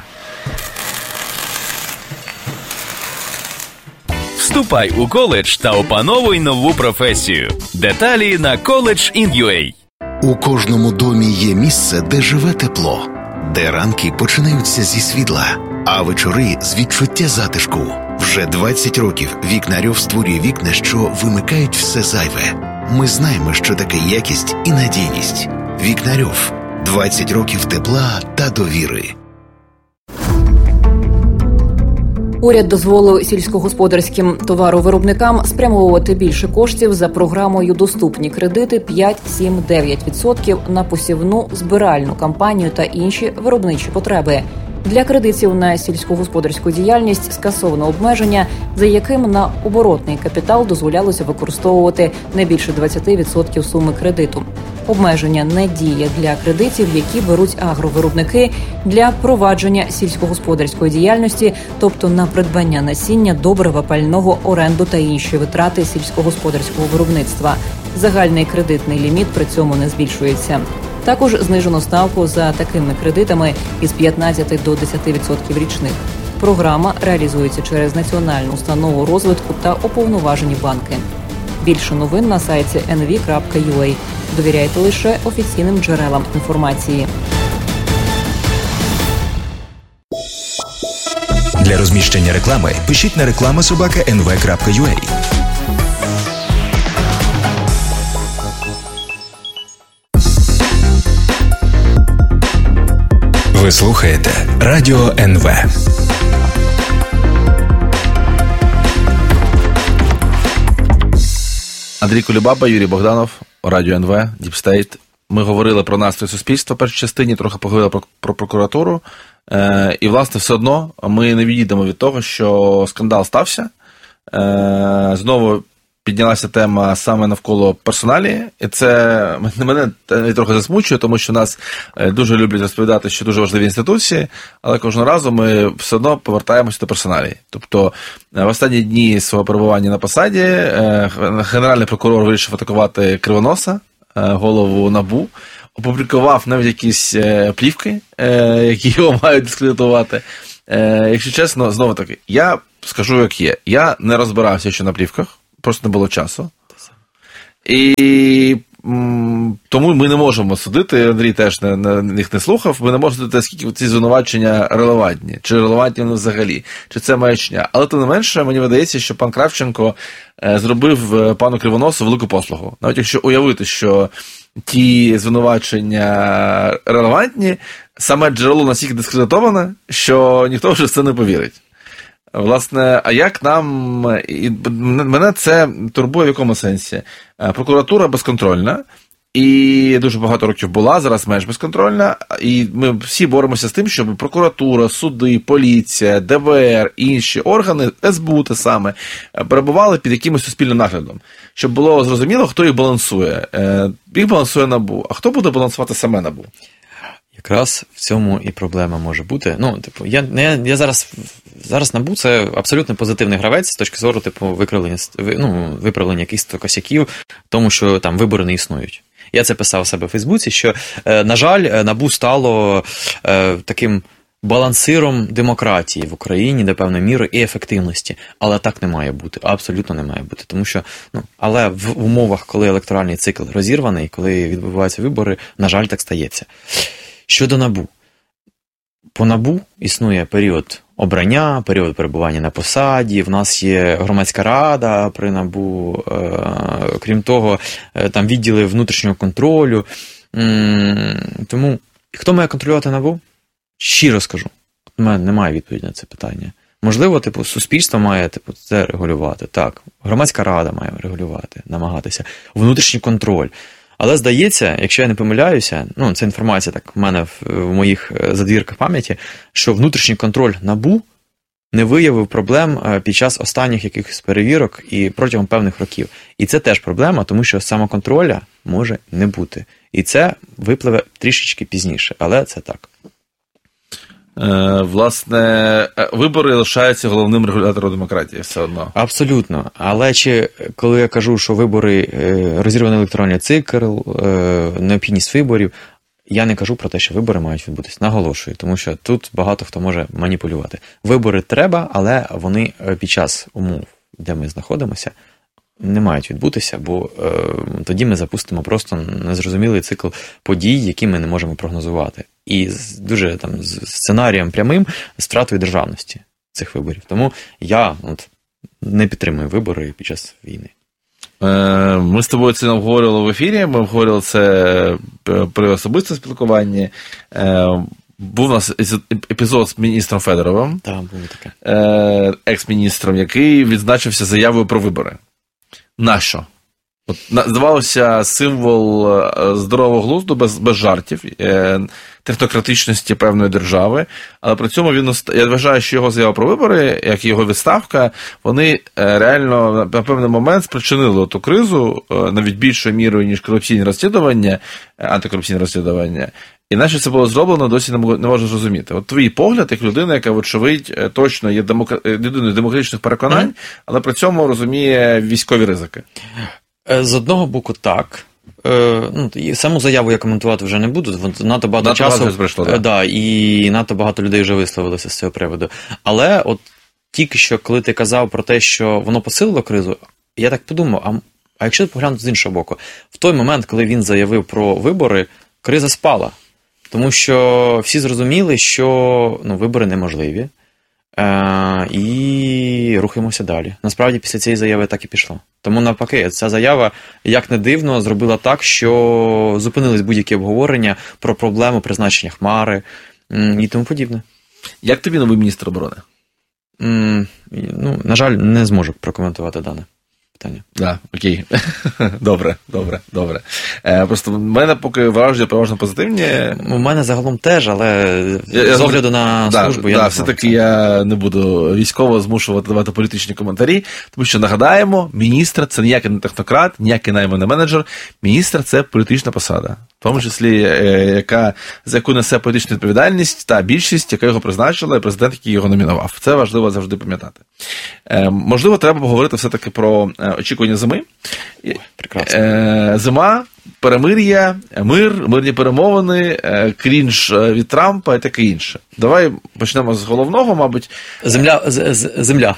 Вступай у коледж та опановуй нову професію. Деталі на коледж ін ю а. У кожному домі є місце, де живе тепло, де ранки починаються зі світла, а вечори з відчуття затишку. Вже двадцять років Вікнарьов створює вікна, що вимикають все зайве. Ми знаємо, що таке якість і надійність. Вікнарьов. двадцять років тепла та довіри. Уряд дозволив сільськогосподарським товаровиробникам спрямовувати більше коштів за програмою «Доступні кредити» п'ять, сім, дев'ять відсотків на посівну, збиральну кампанію та інші виробничі потреби. Для кредитів на сільськогосподарську діяльність скасовано обмеження, за яким на оборотний капітал дозволялося використовувати не більше двадцять відсотків суми кредиту. Обмеження не діє для кредитів, які беруть агровиробники для провадження сільськогосподарської діяльності, тобто на придбання насіння, добрива, пального, оренду та інші витрати сільськогосподарського виробництва. Загальний кредитний ліміт при цьому не збільшується. Також знижено ставку за такими кредитами із п'ятнадцяти до десяти відсотків річних. Програма реалізується через Національну установу розвитку та уповноважені банки. Більше новин на сайті ен ві крапка ю а. Довіряйте лише офіційним джерелам інформації. Для розміщення реклами пишіть на реклама собака ен ве крапка ю а. Ви слухаєте Радіо ен ве. Андрій Кулібаба, Юрій Богданов, Радіо ен ве, Діпстейт. Ми говорили про настрій суспільства в першій частині, трохи поговорили про, про прокуратуру. Е, і, власне, все одно ми не відійдемо від того, що скандал стався. Е, знову піднялася тема саме навколо персоналії. І це мене трохи засмучує, тому що нас дуже люблять розповідати, що дуже важливі інституції, але кожного разу ми все одно повертаємося до персоналії. Тобто в останні дні свого перебування на посаді генеральний прокурор вирішив атакувати Кривоноса, голову НАБУ, опублікував навіть якісь плівки, які його мають дискредитувати. Якщо чесно, знову таки, я скажу, як є. Я не розбирався ще на плівках, просто не було часу. І м, тому ми не можемо судити, Андрій теж не, не, їх не слухав, ми не можемо судити, скільки ці звинувачення релевантні, чи релевантні вони взагалі, чи це маячня. Але тим не менше, мені видається, що пан Кравченко е, зробив пану Кривоносу велику послугу. Навіть якщо уявити, що ті звинувачення релевантні, саме джерело настільки дискредитоване, що ніхто вже в це не повірить. Власне, а як нам, і мене це турбує в якому сенсі? Прокуратура безконтрольна, і дуже багато років була, зараз менш безконтрольна, і ми всі боремося з тим, щоб прокуратура, суди, поліція, де ве ер, інші органи, ес бе у те саме, перебували під якимось суспільним наглядом, щоб було зрозуміло, хто їх балансує. Їх балансує НАБУ, а хто буде балансувати саме НАБУ? Якраз в цьому і проблема може бути. Ну, типу, я, я, я зараз, зараз НАБУ – це абсолютно позитивний гравець з точки зору, типу, виправлення, ну, виправлення якихось косяків, тому що там вибори не існують. Я це писав у себе в Фейсбуці, що, на жаль, НАБУ стало е, таким балансиром демократії в Україні до певної міри і ефективності. Але так не має бути, абсолютно не має бути. Тому що, ну, але в умовах, коли електоральний цикл розірваний, коли відбуваються вибори, на жаль, так стається. Щодо НАБУ. По НАБУ існує період обрання, період перебування на посаді, в нас є громадська рада при НАБУ, е, крім того, е, там відділи внутрішнього контролю. М, тому, хто має контролювати НАБУ? Щиро скажу, у мене немає відповіді на це питання. Можливо, типу, суспільство має, типу, це регулювати. Так, громадська рада має регулювати, намагатися. Внутрішній контроль. Але здається, якщо я не помиляюся, ну, це інформація так в мене в, в моїх задвірках пам'яті, що внутрішній контроль НАБУ не виявив проблем під час останніх якихось перевірок і протягом певних років. І це теж проблема, тому що самоконтроля може не бути. І це випливе трішечки пізніше, але це так. Е, власне, вибори лишаються головним регулятором демократії все одно. Абсолютно. Але чи, коли я кажу, що вибори, розірваний електронний цикл, необхідність виборів, я не кажу про те, що вибори мають відбутися. Наголошую, тому що тут багато хто може маніпулювати. Вибори треба, але вони під час умов, де ми знаходимося, не мають відбутися, бо е, тоді ми запустимо просто незрозумілий цикл подій, які ми не можемо прогнозувати. І з дуже там з сценарієм прямим з втратою державності цих виборів. Тому я от, не підтримую вибори під час війни. Е, ми з тобою це обговорювали в ефірі, ми обговорювали це при особистому спілкуванні. Е, Був у нас епізод з міністром Федоровим, так, було таке. Е, екс-міністром, який відзначився заявою про вибори. Нащо? От, здавалося, символ здорового глузду, без, без жартів, е, технократичності певної держави, але при цьому він, я вважаю, що його заява про вибори, як і його відставка, вони реально на певний момент спричинили ту кризу, навіть більшою мірою, ніж корупційні розслідування, антикорупційні розслідування. І наче це було зроблено, досі не можу зрозуміти. От твій погляд, як людина, яка, вочевидь, точно є демокр... людиною демократичних переконань, але при цьому розуміє військові ризики. З одного боку, так. е, ну, саму заяву я коментувати вже не буду, надто багато надто часу. Багато прийшло, да. Да, і надто багато людей вже висловилося з цього приводу. Але от тільки що, коли ти казав про те, що воно посилило кризу, я так подумав, а, а якщо поглянути з іншого боку, в той момент, коли він заявив про вибори, криза спала. Тому що всі зрозуміли, що ну, вибори неможливі, е- і рухаємося далі. Насправді, після цієї заяви так і пішло. Тому навпаки, ця заява, як не дивно, зробила так, що зупинились будь-які обговорення про проблему призначення Хмари і тому подібне. Як тобі новий міністр оборони? М- ну, на жаль, не зможу прокоментувати дане питання. Да, окей. Добре, добре, добре. Е, просто в мене поки враження переважно позитивні. У мене загалом теж, але я, з огляду на да, службу да, я да, не все-таки я не буду військово змушувати давати політичні коментарі, тому що, нагадаємо, міністр – це ніякий не технократ, ніякий найманий менеджер. Міністр – це політична посада. В тому числі, е, яка, за яку несе політичну відповідальність та більшість, яка його призначила, і президент, який його номінував. Це важливо завжди пам'ятати. Е, можливо, треба поговорити все-таки про е, очікування зими. Прекрасно. Е, зима, перемир'я, мир, мирні перемовини, е, крінж від Трампа і таке інше. Давай почнемо з головного, мабуть. Земля, з, з, земля.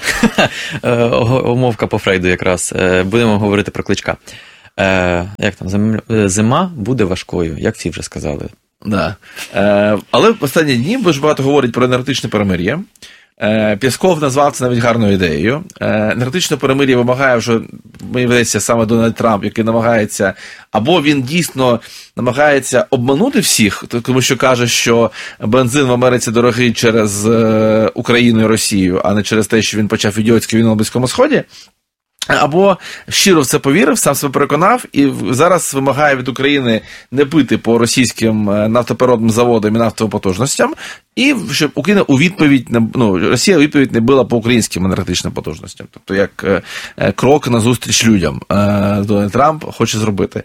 Умовка по Фрейду якраз. Будемо говорити про Кличка. Е, як там, земля, зима буде важкою, як всі вже сказали. Да. Е, але в останні дні дуже багато говорять про енергетичне перемир'я. Е, Пєсков назвав це навіть гарною ідеєю. Е, енергетичне перемир'я вимагає вже, мені здається, саме Дональд Трамп, який намагається, або він дійсно намагається обманути всіх, тому що каже, що бензин в Америці дорогий через е, Україну і Росію, а не через те, що він почав ідіотську війну на Близькому Сході. Або щиро в це повірив, сам себе переконав, і зараз вимагає від України не бити по російським нафтопереробним заводам і нафтовим потужностям, і щоб Україна у відповідь, ну, Росія у відповідь не била по українським енергетичним потужностям. Тобто, як крок назустріч людям Дональд Трамп хоче зробити.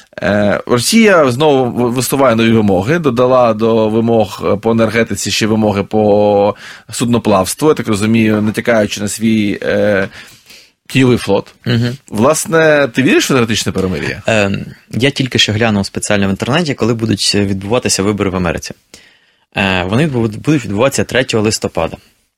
Росія знову висуває нові вимоги, додала до вимог по енергетиці ще вимоги по судноплавству, я так розумію, натякаючи на свій тіньовий флот. Угу. Власне, ти віриш в енергетичне перемир'я? Е, я тільки що глянув спеціально в інтернеті, коли будуть відбуватися вибори в Америці. Е, вони будуть відбуватися третього листопада.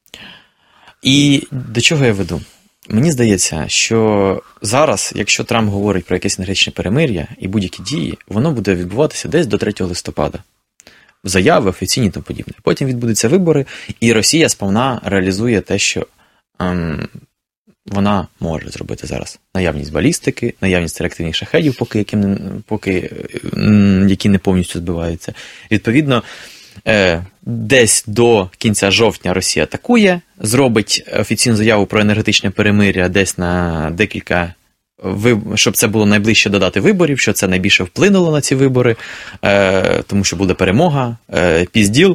І до чого я веду? Мені здається, що зараз, якщо Трамп говорить про якесь енергетичне перемир'я і будь-які дії, воно буде відбуватися десь до третього листопада. Заяви, офіційні та подібне. Потім відбудуться вибори, і Росія сповна реалізує те, що ем, вона може зробити зараз. Наявність балістики, наявність реактивних шахедів, поки, яким, поки, які не повністю збиваються. Відповідно, десь до кінця жовтня Росія атакує, зробить офіційну заяву про енергетичне перемир'я десь на декілька, щоб це було найближче до дати виборів, що це найбільше вплинуло на ці вибори, тому що буде перемога, пізділ.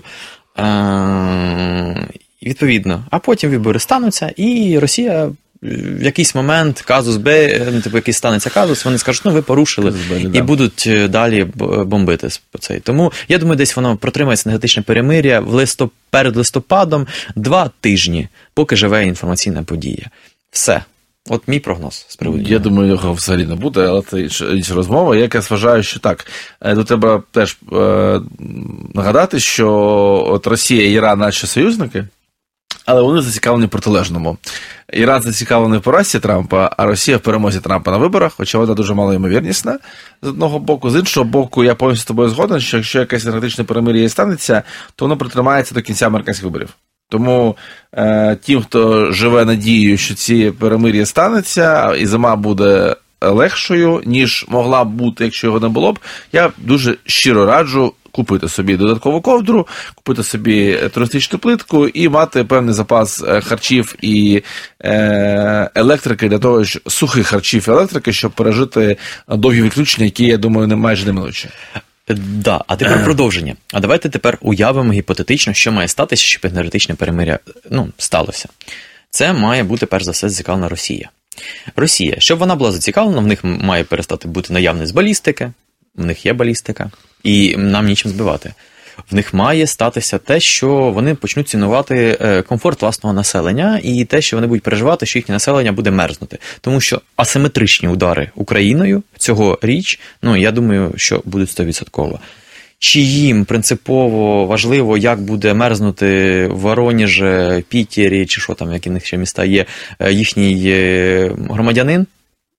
Відповідно. А потім вибори стануться, і Росія в якийсь момент казус Б, типу якийсь станеться казус, вони скажуть, ну ви порушили, і да. будуть далі бомбити по цей. Тому, я думаю, десь воно протримається енергетичне перемир'я в листоп... перед листопадом два тижні, поки живе інформаційна подія. Все. От мій прогноз з приводу. Я думаю, його взагалі не буде, але це інша, інша розмова. Я якраз вважаю, що так. До тебе теж е, нагадати, що от Росія і Іран наші союзники, але вони зацікавлені в протилежному. Іран зацікавлений в поразці Трампа, а Росія в перемозі Трампа на виборах, хоча вона дуже малоймовірнісна, з одного боку. З іншого боку, я повністю з тобою згоден, що якщо якесь енергетичне перемир'я і станеться, то воно протримається до кінця американських виборів. Тому е, тим, хто живе надією, що ці перемир'я станеться, і зима буде легшою, ніж могла б бути, якщо його не було б, я дуже щиро раджу купити собі додаткову ковдру, купити собі туристичну плитку і мати певний запас харчів і е, електрики для того, що сухих харчів і електрики, щоб пережити довгі відключення, які, я думаю, не майже неминучі. Да, а тепер продовження. А давайте тепер уявимо гіпотетично, що має статися, щоб енергетичне перемир'я, ну, сталося. Це має бути, перш за все, зацікавлена Росія. Росія, щоб вона була зацікавлена, в них має перестати бути наявність балістики, в них є балістика, і нам нічим збивати. в них має статися те, що вони почнуть цінувати комфорт власного населення і те, що вони будуть переживати, що їхнє населення буде мерзнути. Тому що асиметричні удари Україною цьогоріч, ну, я думаю, що будуть сто відсотків. Чи їм принципово важливо, як буде мерзнути в Воронежі, Пітері, чи що там, які в них ще міста є, їхній громадянин?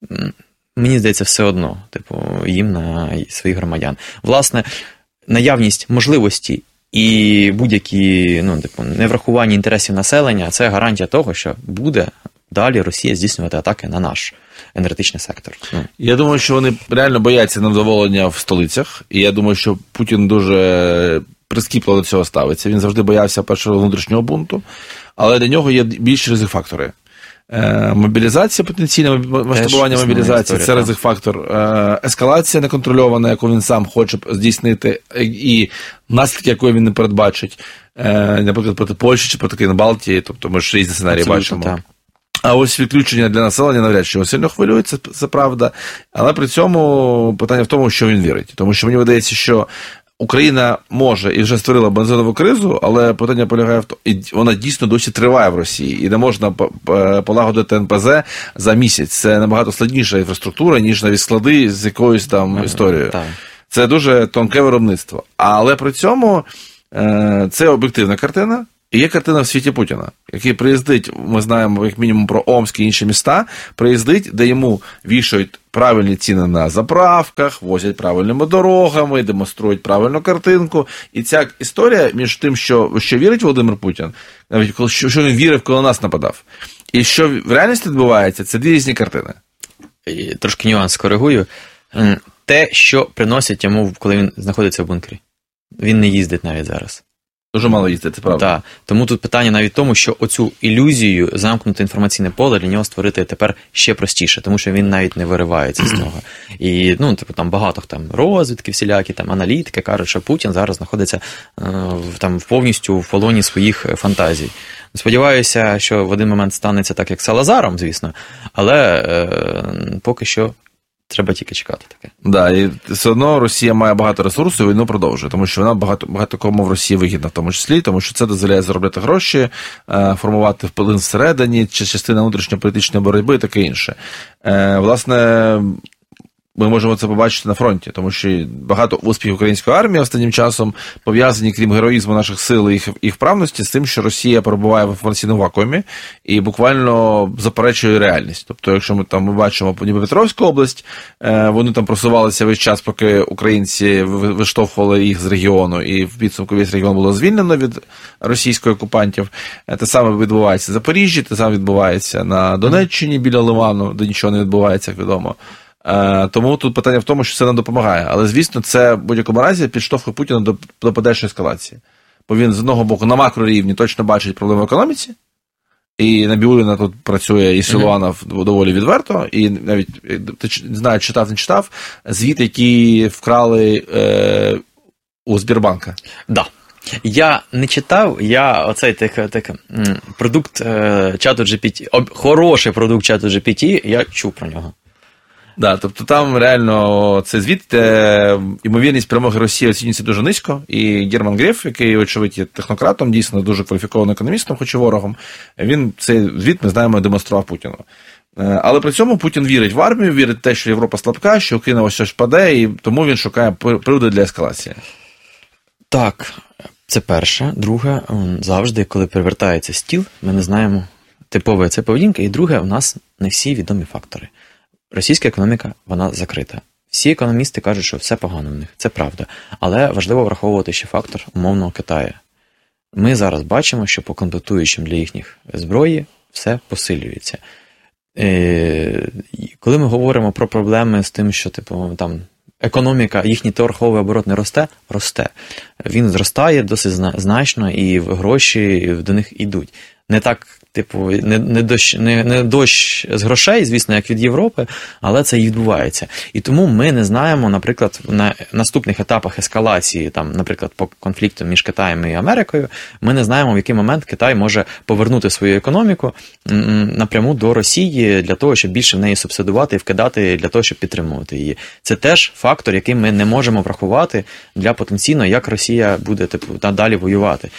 Мені здається, все одно, типу, їм на своїх громадян. Власне, наявність можливості і будь-які, ну, типу, неврахування інтересів населення – це гарантія того, що буде далі Росія здійснювати атаки на наш енергетичний сектор. Ну. Я думаю, що вони реально бояться невдоволення в столицях, і я думаю, що Путін дуже прискіпливо до цього ставиться. Він завжди боявся першого внутрішнього бунту, але для нього є більші ризик-фактори. Мобілізація, потенційне масштабування мобілізації – це ризик-фактор. Ескалація неконтрольована, яку він сам хоче здійснити, і наслідки, якої він не передбачить, наприклад, проти Польщі чи проти країн Балтії, тобто ми ж різні сценарії абсолютно бачимо. Так. А ось відключення для населення навряд чи його сильно хвилюють, це, це правда. Але при цьому питання в тому, що він вірить. Тому що мені видається, що Україна може і вже створила бензинову кризу, але питання полягає в тому, і вона дійсно досі триває в Росії. І не можна полагодити ен пе зет за місяць. Це набагато складніша інфраструктура, ніж навіть склади з якоюсь там історією. Так. Це дуже тонке виробництво. Але при цьому це об'єктивна картина. І є картина в світі Путіна, який приїздить, ми знаємо, як мінімум, про Омськ і інші міста, приїздить, де йому вішають правильні ціни на заправках, возять правильними дорогами, демонструють правильну картинку. І ця історія між тим, що, що вірить Володимир Путін, навіть що, що він вірив, коли нас нападав, і що в реальності відбувається, це дві різні картини. І трошки нюанс скоригую. Те, що приносять йому, коли він знаходиться в бункері. Він не їздить навіть зараз. Дуже мало їздить, це правда. Так. Тому тут питання навіть в тому, що оцю ілюзію, замкнуте інформаційне поле, для нього створити тепер ще простіше, тому що він навіть не виривається з нього. І, ну, типу, там багато там розвідки всілякі, там аналітики кажуть, що Путін зараз знаходиться е, там повністю в полоні своїх фантазій. Сподіваюся, що в один момент станеться так, як з Салазаром, звісно, але е, поки що треба тільки чекати таке. Да, і все одно Росія має багато ресурсів і війну продовжує, тому що вона багато, багато кому в Росії вигідна в тому числі, тому що це дозволяє заробляти гроші, формувати вплив всередині, частина внутрішньополітичної боротьби і таке інше. Власне, ми можемо це побачити на фронті, тому що багато успіхів української армії останнім часом пов'язані, крім героїзму наших сил і їх, їх вправності, з тим, що Росія перебуває в інформаційному вакуумі і буквально заперечує реальність. Тобто, якщо ми там ми бачимо Дніпропетровську область, вони там просувалися весь час, поки українці виштовхували їх з регіону, і в підсумку весь регіон було звільнено від російських окупантів. Те саме відбувається в Запоріжжі, те саме відбувається на Донеччині біля Ливану, де нічого не відбувається, як відомо. Тому тут питання в тому, що це нам допомагає. Але, звісно, це в будь-якому разі підштовхує Путіна до, до подальшої ескалації. Бо він, з одного боку, на макрорівні точно бачить проблеми в економіці, і Набіулліна тут працює, і Силуанов mm-hmm. доволі відверто, і навіть, ти не знаю, читав, не читав, звіт, який вкрали е, у Сбербанка. Да. Я не читав, я оцей так, так, продукт е, чату джі пі ті, хороший продукт чату джі пі ті, я чув про нього. Да, тобто там реально це звіт, де ймовірність перемоги Росії оцінюється дуже низько, і Герман Греф, який, очевидь, є технократом, дійсно дуже кваліфікованим економістом, хоч і ворогом, він цей звіт, ми знаємо, демонстрував Путіну. Але при цьому Путін вірить в армію, вірить в те, що Європа слабка, що Україна ось щось паде, і тому він шукає приводи для ескалації. Так, це перше. Друге, завжди, коли перевертається стіл, ми не знаємо, типове це поведінка, і друге, у нас не всі відомі фактори. Російська економіка, вона закрита. Всі економісти кажуть, що все погано в них. Це правда. Але важливо враховувати ще фактор умовного Китаю. Ми зараз бачимо, що по комплектуючим для їхніх зброї все посилюється. Е, коли ми говоримо про проблеми з тим, що типу, там, економіка, їхній торговий оборот не росте, росте. Він зростає досить значно, і гроші до них йдуть. Не так Типу, не, не, дощ, не, не дощ з грошей, звісно, як від Європи, але це і відбувається. І тому ми не знаємо, наприклад, на наступних етапах ескалації, там, наприклад, по конфлікту між Китаєм і Америкою, ми не знаємо, в який момент Китай може повернути свою економіку напряму до Росії для того, щоб більше в неї субсидувати і вкидати для того, щоб підтримувати її. Це теж фактор, який ми не можемо врахувати для потенційно, як Росія буде типу, надалі воювати.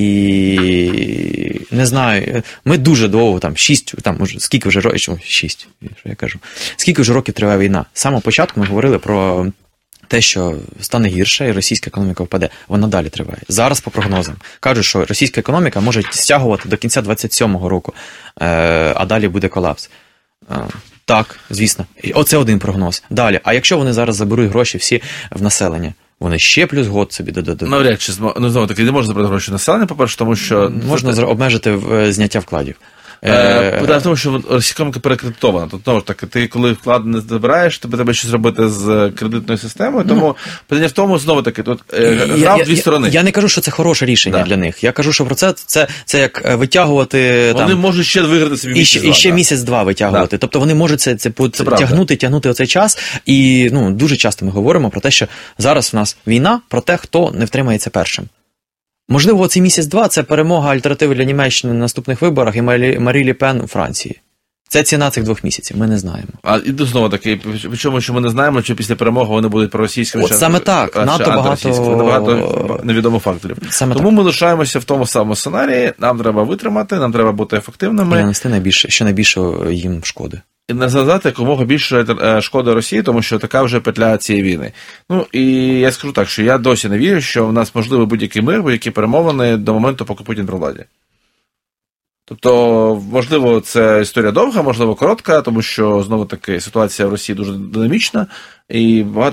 І не знаю, ми дуже довго, там, шість, там, може, скільки вже років, шість, що я кажу, скільки вже років триває війна. З самого початку ми говорили про те, що стане гірше і російська економіка впаде. Вона далі триває. Зараз, по прогнозам, кажуть, що російська економіка може стягувати до кінця двадцять сьомого року, а далі буде колапс. Так, звісно. Оце один прогноз. Далі. А якщо вони зараз заберуть гроші всі в населення? Вони ще плюс год собі додадуть. Навряд чи, ну, знову таки, не можна забрати гроші населення, по-перше, тому що... Можна це... обмежити зняття вкладів. Питання в тому, що російська економіка перекредитована. Тобто, так, ти коли вклад не забираєш, тобі треба щось робити з кредитною системою, тому ну, питання в тому, знову таки, тут гра в дві сторони. Я, я не кажу, що це хороше рішення да. для них. Я кажу, що про це, це, це як витягувати... Вони там, можуть ще виграти собі місяць-два. І ще місяць-два витягувати. Да. Тобто вони можуть це, це, це тягнути, тягнути оцей час. І ну, дуже часто ми говоримо про те, що зараз в нас війна, про те, хто не втримається першим. Можливо, цей місяць-два – це перемога альтернативи для Німеччини на наступних виборах і Марі Ле Пен у Франції. Це ціна цих двох місяців, ми не знаємо. А і знову таки, причому, що ми не знаємо, чи після перемоги вони будуть проросійськими. От саме так, а, надто багато... багато невідомих факторів. Саме Тому так. Ми лишаємося в тому самому сценарії, нам треба витримати, нам треба бути ефективними. І нанести найбільше, що найбільше їм шкоди. І не завдати якомога більше шкоди Росії, тому що така вже петля цієї війни. Ну, і я скажу так, що я досі не вірю, що в нас можливий будь-який мир, будь-які перемовини до моменту, поки Путін при владі. Тобто, можливо, це історія довга, можливо, коротка, тому що, знову таки, ситуація в Росії дуже динамічна, і багато